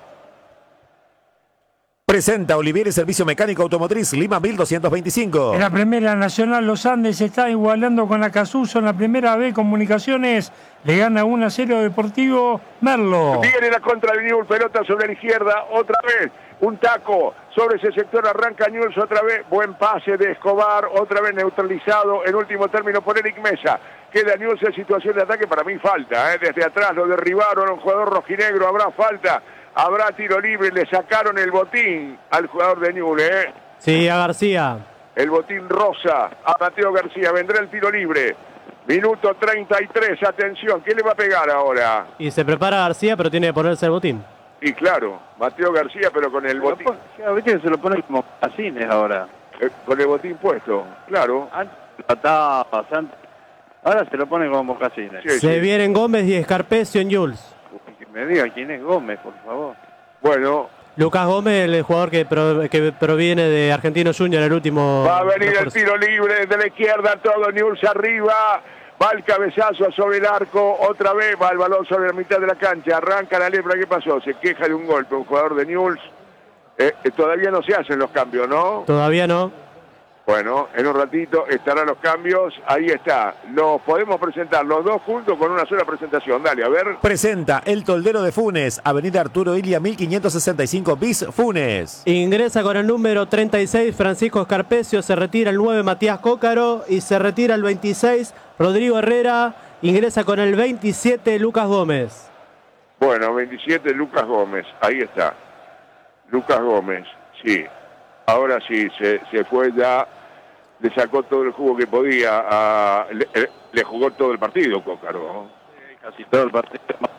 Presenta Olivieri Servicio Mecánico Automotriz, Lima 1225. En la Primera Nacional, Los Andes se está igualando con la Casuso. En la Primera B, Comunicaciones le gana 1-0 Deportivo Merlo. Viene la contra de Newell's, pelota sobre la izquierda, otra vez. Un taco sobre ese sector, arranca Newell's otra vez. Buen pase de Escobar, otra vez neutralizado. En último término por Eric Mesa. Queda Newell's en situación de ataque, para mí falta. Desde atrás lo derribaron a un jugador rojinegro, habrá falta. Habrá tiro libre, le sacaron el botín al jugador de Newell's. Sí, a García. El botín rosa a Mateo García, vendrá el tiro libre. Minuto 33, atención, ¿qué le va a pegar ahora? Y se prepara García, pero tiene que ponerse el botín. Y claro, Mateo García, pero con el botín. Viste que se lo ponen como casines ahora. Con el botín puesto, claro. Antes lo ataba, ahora se lo ponen como casines. Sí, Se sí. vienen Gómez y Escarpecio en Newell's. Que me diga quién es Gómez, por favor. Bueno, Lucas Gómez, el jugador que proviene de Argentinos Juniors, el último. va a venir el refuerzo. tiro libre de la izquierda, todo Newell's arriba. Va el cabezazo sobre el arco, otra vez va el balón sobre la mitad de la cancha. Arranca la Lepra, ¿qué pasó? Se queja de un golpe, un jugador de Newell's. Todavía no se hacen los cambios, ¿no? Todavía no. Bueno, en un ratito estarán los cambios. Ahí está. Los podemos presentar los dos juntos con una sola presentación. Dale, a ver. Presenta El Toldero de Funes, Avenida Arturo Ilia 1565 bis, Funes. Ingresa con el número 36 Francisco Escarpecio, se retira el 9 Matías Cócaro y se retira el 26 Rodrigo Herrera. Ingresa con el 27 Lucas Gómez. Bueno, 27 Lucas Gómez. Ahí está. Lucas Gómez, sí. Ahora sí, se fue ya, le sacó todo el jugo que podía, le jugó todo el partido, Cócaro. Casi todo el partido.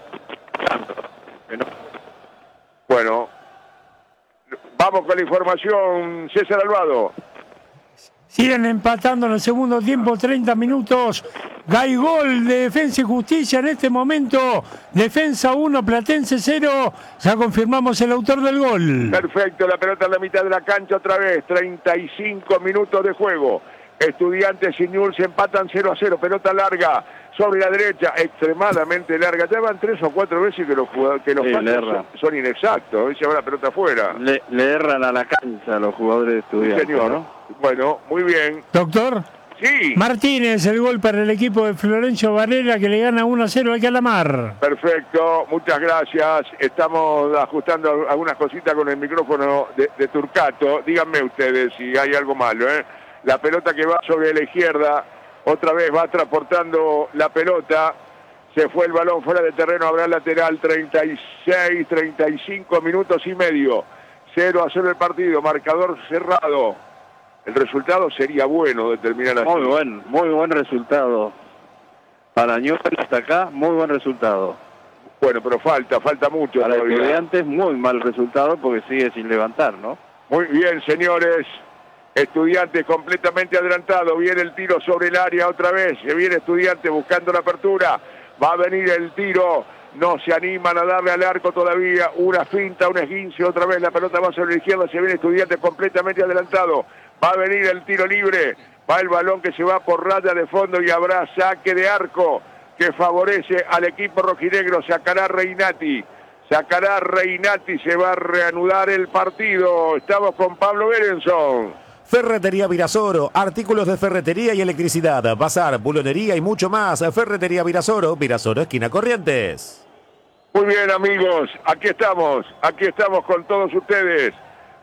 Bueno, vamos con la información, César Albado. Siguen empatando en el segundo tiempo, 30 minutos. Hay gol de Defensa y Justicia en este momento. Defensa 1, Platense 0. Ya confirmamos el autor del gol. Perfecto, la pelota en la mitad de la cancha otra vez, 35 minutos de juego. Estudiantes y Newell's se empatan 0-0, pelota larga sobre la derecha, extremadamente larga. Ya van 3 o 4 veces que los pases son inexactos, se va la pelota afuera. Le erran a la cancha a los jugadores de Estudiantes, Señor, ¿no? Bueno, muy bien. Doctor. Sí. Martínez, el gol para el equipo de Florencio Varela que le gana 1-0 al Calamar. Perfecto, muchas gracias. Estamos ajustando algunas cositas con el micrófono de Turcato. Díganme ustedes si hay algo malo, ¿eh? La pelota que va sobre la izquierda, otra vez va transportando la pelota. Se fue el balón fuera de terreno, habrá lateral, 36, 35 minutos y medio. 0-0 el partido, marcador cerrado. El resultado sería bueno de terminar así. Muy buen resultado. Para Newell's hasta acá, muy buen resultado. Bueno, pero falta mucho. Para todavía. Estudiantes, muy mal resultado porque sigue sin levantar, ¿no? Muy bien, señores. Estudiantes completamente adelantado. Viene el tiro sobre el área otra vez. Se viene Estudiantes buscando la apertura. Va a venir el tiro. No se animan a darle al arco todavía. Una finta, un esguince. Otra vez la pelota va sobre la izquierda. Se viene Estudiantes completamente adelantado. Va a venir el tiro libre. Va el balón que se va por raya de fondo y habrá saque de arco que favorece al equipo rojinegro. Sacará Reinati. Se va a reanudar el partido. Estamos con Pablo Berenson. Ferretería Virasoro, artículos de ferretería y electricidad, bazar, bulonería y mucho más. Ferretería Virasoro, Virasoro esquina Corrientes. Muy bien, amigos, aquí estamos con todos ustedes.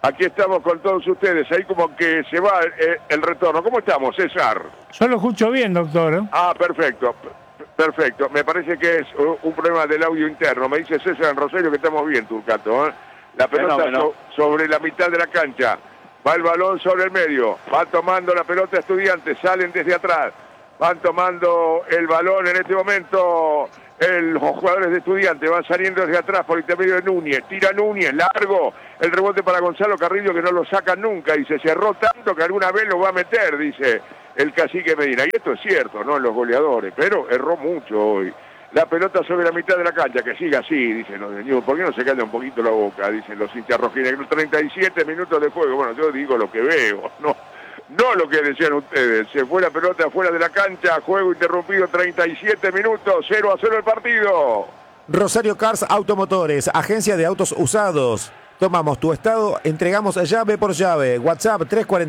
Ahí como que se va el retorno. ¿Cómo estamos, César? Yo lo escucho bien, doctor. Ah, perfecto. Me parece que es un problema del audio interno. Me dice César en Rosario que estamos bien, Turcato, ¿eh? La pelota sobre la mitad de la cancha. Va el balón sobre el medio. Va tomando la pelota Estudiantes. Salen desde atrás. Van tomando el balón en este momento. Los jugadores de Estudiantes van saliendo desde atrás por intermedio de Núñez. Tira Núñez, largo. El rebote para Gonzalo Carrillo, que no lo saca nunca. Y se cerró tanto que alguna vez lo va a meter, dice el cacique Medina. Y esto es cierto, ¿no? Los goleadores. Pero erró mucho hoy. La pelota sobre la mitad de la cancha, que siga así, dicen los de Newell's. ¿Por qué no se calla un poquito la boca? Dicen los hinchas rojinegros. 37 minutos de juego. Bueno, yo digo lo que veo, no lo que decían ustedes. Se fue la pelota afuera de la cancha, juego interrumpido, 37 minutos, 0-0 el partido. Rosario Cars Automotores, agencia de autos usados. Tomamos tu estado, entregamos llave por llave. WhatsApp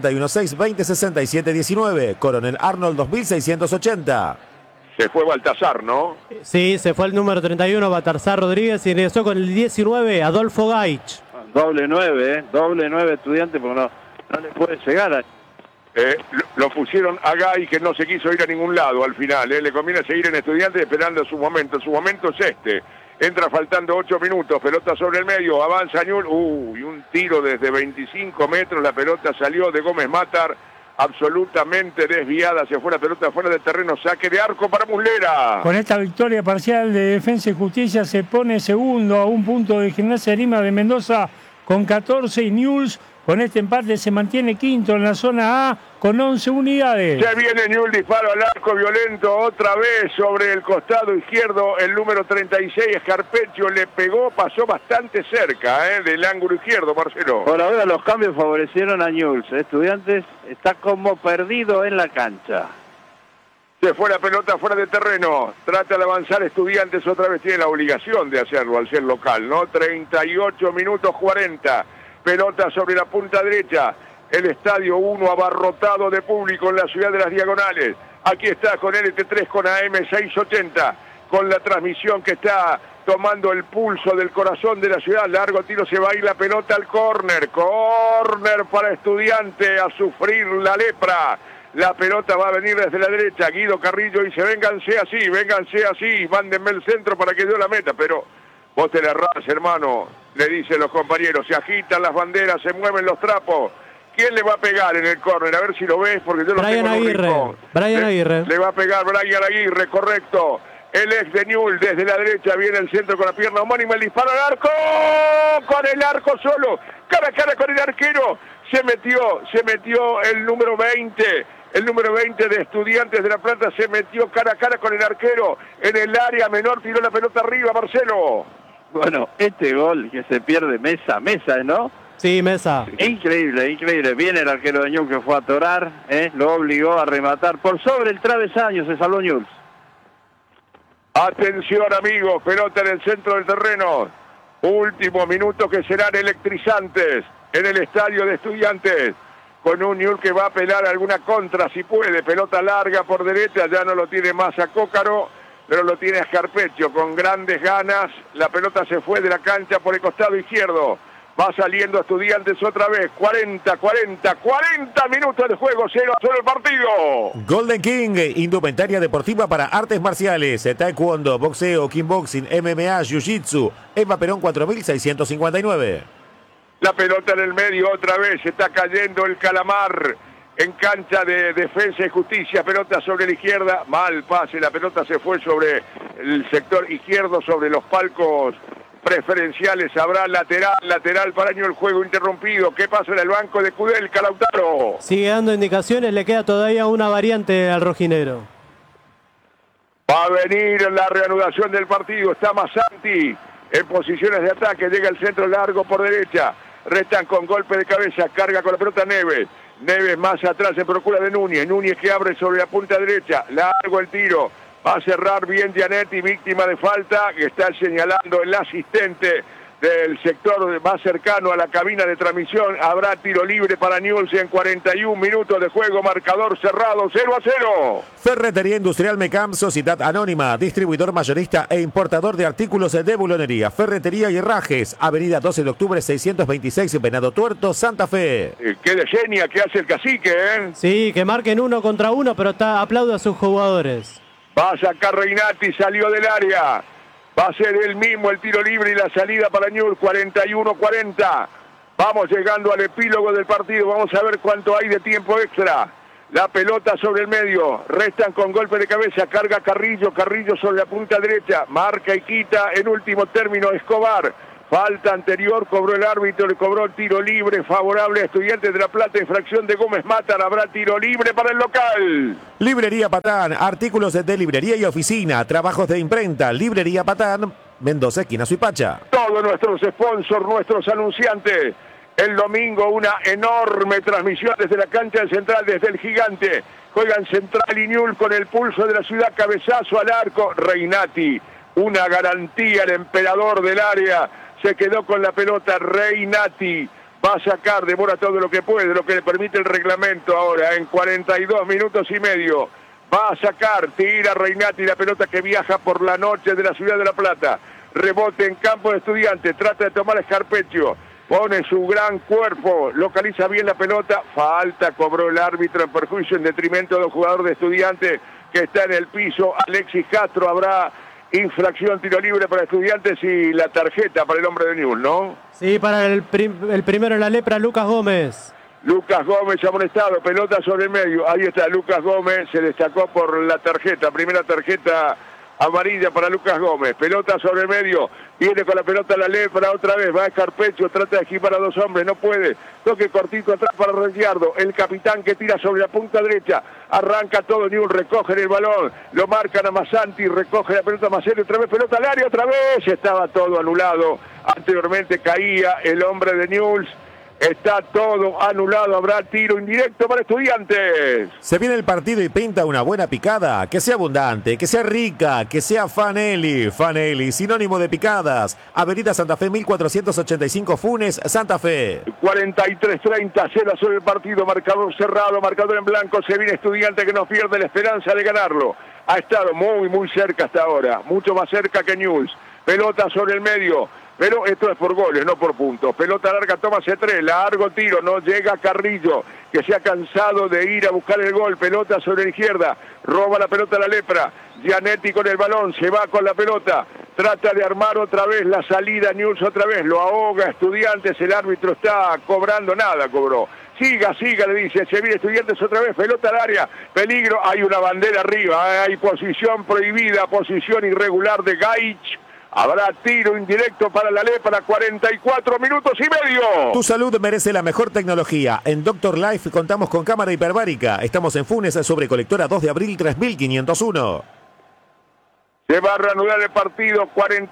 341-620-6719. Coronel Arnold 2680. Se fue Baltasar, ¿no? Sí, se fue el número 31, Baltasar Rodríguez, y ingresó con el 19, Adolfo Gaich. Doble 9 Estudiantes, porque no le puede llegar a... Lo pusieron a Gay, que no se quiso ir a ningún lado al final. Le conviene seguir en Estudiantes esperando su momento. Su momento es este. Entra faltando 8 minutos. Pelota sobre el medio. Avanza Newell's. Y un tiro desde 25 metros. La pelota salió de Gómez Matar. Absolutamente desviada. Se fue la pelota fuera del terreno. Saque de arco para Muslera. Con esta victoria parcial de Defensa y Justicia se pone segundo a un punto de Gimnasia de Grima de Mendoza con 14 y Newell's. Con este empate se mantiene quinto en la zona A con 11 unidades. Ya viene Newell's, disparo al arco violento otra vez sobre el costado izquierdo. El número 36, Escarpeccio, le pegó, pasó bastante cerca del ángulo izquierdo, Marcelo. Por ahora los cambios favorecieron a Newell's. Estudiantes está como perdido en la cancha. Se fue la pelota fuera de terreno. Trata de avanzar Estudiantes, otra vez tiene la obligación de hacerlo al ser local, ¿no? 38 minutos 40. Pelota sobre la punta derecha. El estadio 1 abarrotado de público en la ciudad de las Diagonales. Aquí está con LT3, con AM 680, con la transmisión que está tomando el pulso del corazón de la ciudad. Largo tiro, se va a ir la pelota al córner. Córner para Estudiante, a sufrir la lepra. La pelota va a venir desde la derecha. Guido Carrillo dice, vénganse así, mándenme el centro para que yo la meta. Pero vos te la errás, hermano, le dicen los compañeros. Se agitan las banderas, se mueven los trapos. ¿Quién le va a pegar en el córner? A ver si lo ves, porque yo lo tengo en un rincón. Brian Aguirre. Le va a pegar Brian Aguirre, correcto. El ex de Newell's, desde la derecha, viene el centro con la pierna homónima, el disparo al arco, con el arco solo, cara a cara con el arquero, se metió el número 20 de Estudiantes de La Plata, se metió cara a cara con el arquero, en el área menor, tiró la pelota arriba, Marcelo. Bueno, este gol que se pierde Mesa, ¿no? Sí, Mesa. Increíble. Viene el arquero de Newell's que fue a atorar, lo obligó a rematar por sobre el travesaño, se salvó Newell's. Atención, amigos, pelota en el centro del terreno. Últimos minutos que serán electrizantes en el estadio de Estudiantes. Con un Newell's que va a apelar a alguna contra si puede. Pelota larga por derecha, ya no lo tiene más a Cócaro, pero lo tiene a Escarpeccio con grandes ganas. La pelota se fue de la cancha por el costado izquierdo. Va saliendo Estudiantes otra vez. 40 minutos de juego, 0-0 el partido. Golden King, indumentaria deportiva para artes marciales, taekwondo, boxeo, kickboxing, MMA, jiu-jitsu. Eva Perón 4659. La pelota en el medio otra vez, se está cayendo el Calamar en cancha de Defensa y Justicia. Pelota sobre la izquierda, mal pase, la pelota se fue sobre el sector izquierdo, sobre los palcos preferenciales. Habrá lateral para Newell's, el juego interrumpido. ¿Qué pasa en el banco de Kudelka, Lautaro? Sigue dando indicaciones, le queda todavía una variante al rojinegro. Va a venir la reanudación del partido. Está Massanti en posiciones de ataque, llega el centro largo por derecha. Restan con golpe de cabeza, carga con la pelota Neves. Neves más atrás en procura de Núñez. Núñez que abre sobre la punta derecha. Largo el tiro. Va a cerrar bien Gianetti, víctima de falta, que está señalando el asistente del sector más cercano a la cabina de transmisión. Habrá tiro libre para Newell's en 41 minutos de juego, marcador cerrado, 0-0. Ferretería Industrial Mecam, Sociedad Anónima, distribuidor mayorista e importador de artículos de bulonería, ferretería y herrajes, avenida 12 de octubre 626, Venado Tuerto, Santa Fe. Qué de genia que hace el cacique, ¿eh? Sí, que marquen 1 contra 1, pero aplaude a sus jugadores. Va a sacar Reinati, salió del área. Va a ser él mismo el tiro libre y la salida para Newell's, 41-40. Vamos llegando al epílogo del partido. Vamos a ver cuánto hay de tiempo extra. La pelota sobre el medio. Restan con golpe de cabeza. Carga Carrillo. Carrillo sobre la punta derecha. Marca y quita en último término Escobar. Falta anterior, cobró el árbitro, le cobró el tiro libre favorable a Estudiantes de La Plata, infracción de Gómez Matar, habrá tiro libre para el local. Librería Patán, artículos de librería y oficina, trabajos de imprenta, Librería Patán, Mendoza, esquina Suipacha. Todos nuestros sponsors, nuestros anunciantes. El domingo una enorme transmisión desde la cancha del Central, desde el Gigante. Juegan Central y Newell's con el pulso de la ciudad, cabezazo al arco, Reinati. Una garantía, el emperador del área. Se quedó con la pelota Reinati. Va a sacar, demora todo lo que puede, lo que le permite el reglamento ahora, en 42 minutos y medio. Va a sacar, tira Reinati la pelota que viaja por la noche de la ciudad de La Plata. Rebote en campo de Estudiantes, trata de tomar Escarpeccio. Pone su gran cuerpo, localiza bien la pelota. Falta, cobró el árbitro en perjuicio, en detrimento del jugador de Estudiantes que está en el piso. Alexis Castro, habrá infracción, tiro libre para Estudiantes y la tarjeta para el hombre de Newell's, ¿no? Sí, para el primero en la lepra, Lucas Gómez. Lucas Gómez amonestado, pelota sobre el medio. Ahí está Lucas Gómez, se destacó por la tarjeta, primera tarjeta amarilla para Lucas Gómez. Pelota sobre el medio, viene con la pelota la lepra otra vez, va a Escarpecho, trata de esquivar a dos hombres, no puede. Toque cortito atrás para Ricciardo, el capitán que tira sobre la punta derecha. Arranca todo Newell's, recogen el balón, lo marcan a Massanti, recoge la pelota Macelli, otra vez pelota al área, otra vez. Estaba todo anulado, anteriormente caía el hombre de Newell's. Está todo anulado, habrá tiro indirecto para Estudiantes. Se viene el partido y pinta una buena picada, que sea abundante, que sea rica, que sea Fanelli. Fanelli, sinónimo de picadas. Avenida Santa Fe 1485 Funes, Santa Fe. 43-30, 0 sobre el partido, marcador cerrado, marcador en blanco. Se viene Estudiantes que no pierde la esperanza de ganarlo. Ha estado muy cerca hasta ahora, mucho más cerca que Newell's. Pelota sobre el medio. Pero esto es por goles, no por puntos. Pelota larga, toma C3, largo tiro, no llega Carrillo, que se ha cansado de ir a buscar el gol. Pelota sobre la izquierda, roba la pelota a la lepra. Gianetti con el balón, se va con la pelota. Trata de armar otra vez la salida, Newell's otra vez, lo ahoga Estudiantes, el árbitro está cobrando, nada cobró. Siga, le dice, se viene Estudiantes otra vez, pelota al área, peligro, hay una bandera arriba, hay posición prohibida, posición irregular de Gaich. Habrá tiro indirecto para la lepra, 44 minutos y medio. Tu salud merece la mejor tecnología. En Doctor Life contamos con cámara hiperbárica. Estamos en Funes sobre Colectora 2 de abril 3501. Se va a reanudar el partido,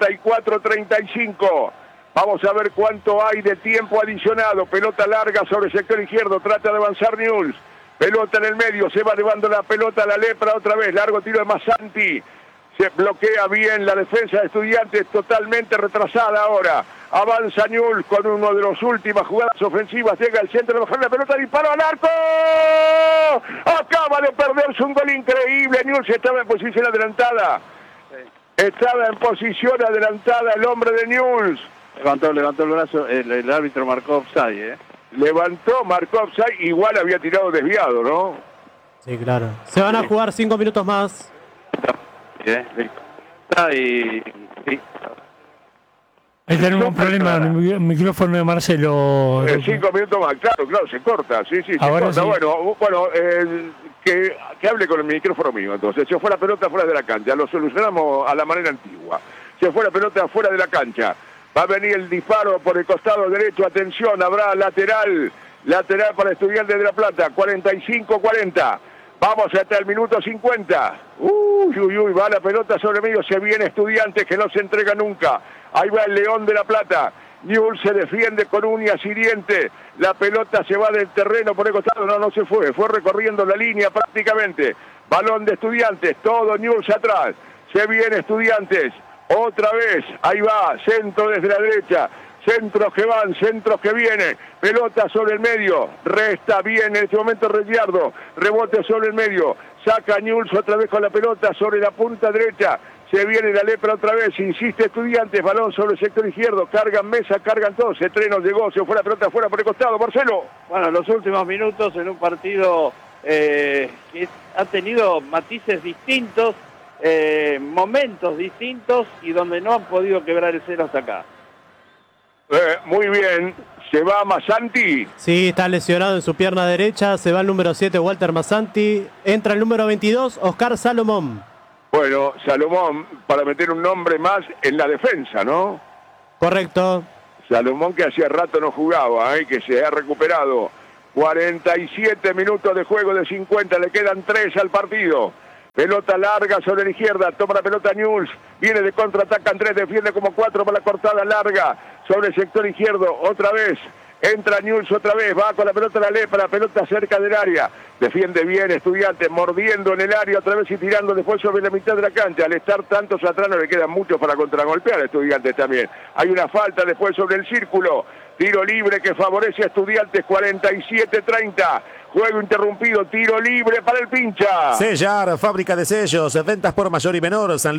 44-35. Vamos a ver cuánto hay de tiempo adicionado. Pelota larga sobre el sector izquierdo, trata de avanzar Newell's. Pelota en el medio, se va llevando la pelota a la lepra otra vez. Largo tiro de Massanti. Se bloquea bien la defensa de Estudiantes, totalmente retrasada ahora. Avanza Newell's con uno de los últimas jugadas ofensivas. Llega al centro, bajar la pelota, disparo al arco. Acaba de perderse un gol increíble. Newell's estaba en posición adelantada. Estaba en posición adelantada el hombre de Newell's. Levantó el brazo, el árbitro marcó offside, Levantó, marcó offside, igual había tirado desviado, ¿no? Sí, claro. Se van a jugar 5 minutos más. Y sí. Ahí tenemos un problema en el micrófono de Marcelo. 5 minutos más, claro, se corta, sí, se corta. Sí. Bueno, que hable con el micrófono mío, entonces. Se fue la pelota fuera de la cancha, lo solucionamos a la manera antigua. Se fue la pelota fuera de la cancha. Va a venir el disparo por el costado derecho, atención, habrá lateral para Estudiantes de La Plata, 45-40. Vamos hasta el minuto 50. Va la pelota sobre medio. Se viene Estudiantes que no se entrega nunca. Ahí va el León de La Plata. Newell's se defiende con uñas y dientes. La pelota se va del terreno por el costado. No se fue. Fue recorriendo la línea prácticamente. Balón de Estudiantes. Todo Newell's atrás. Se viene Estudiantes. otra vez, ahí va, centro desde la derecha, centros que van, centros que vienen, pelota sobre el medio, resta bien en este momento Rediardo, rebote sobre el medio, saca Newell's otra vez con la pelota sobre la punta derecha, se viene la Lepra otra vez, insiste Estudiantes, balón sobre el sector izquierdo, cargan Mesa, cargan todos, Cetreno llegó, se fue la pelota fuera por el costado, Marcelo. Bueno, los últimos minutos en un partido que ha tenido matices distintos, momentos distintos y donde no han podido quebrar el cero hasta acá. Muy bien, se va Massanti. Sí, está lesionado en su pierna derecha, se va el número 7, Walter Massanti, entra el número 22, Oscar Salomón. Bueno, Salomón, para meter un nombre más en la defensa, ¿no? Correcto. Salomón que hacía rato no jugaba, que se ha recuperado. 47 minutos de juego de 50, le quedan 3 al partido. Pelota larga sobre la izquierda, toma la pelota Newell's, viene de contraataca Andrés, defiende como 4 para la cortada larga sobre el sector izquierdo, otra vez. Entra Newell's otra vez, va con la pelota la Lepra, pelota cerca del área. Defiende bien Estudiantes, mordiendo en el área otra vez y tirando después sobre la mitad de la cancha. Al estar tantos atrás no le quedan muchos para contragolpear a Estudiantes también. Hay una falta después sobre el círculo. Tiro libre que favorece a Estudiantes, 47-30. Juego interrumpido, tiro libre para el Pincha. Sellar, fábrica de sellos, ventas por mayor y menor. San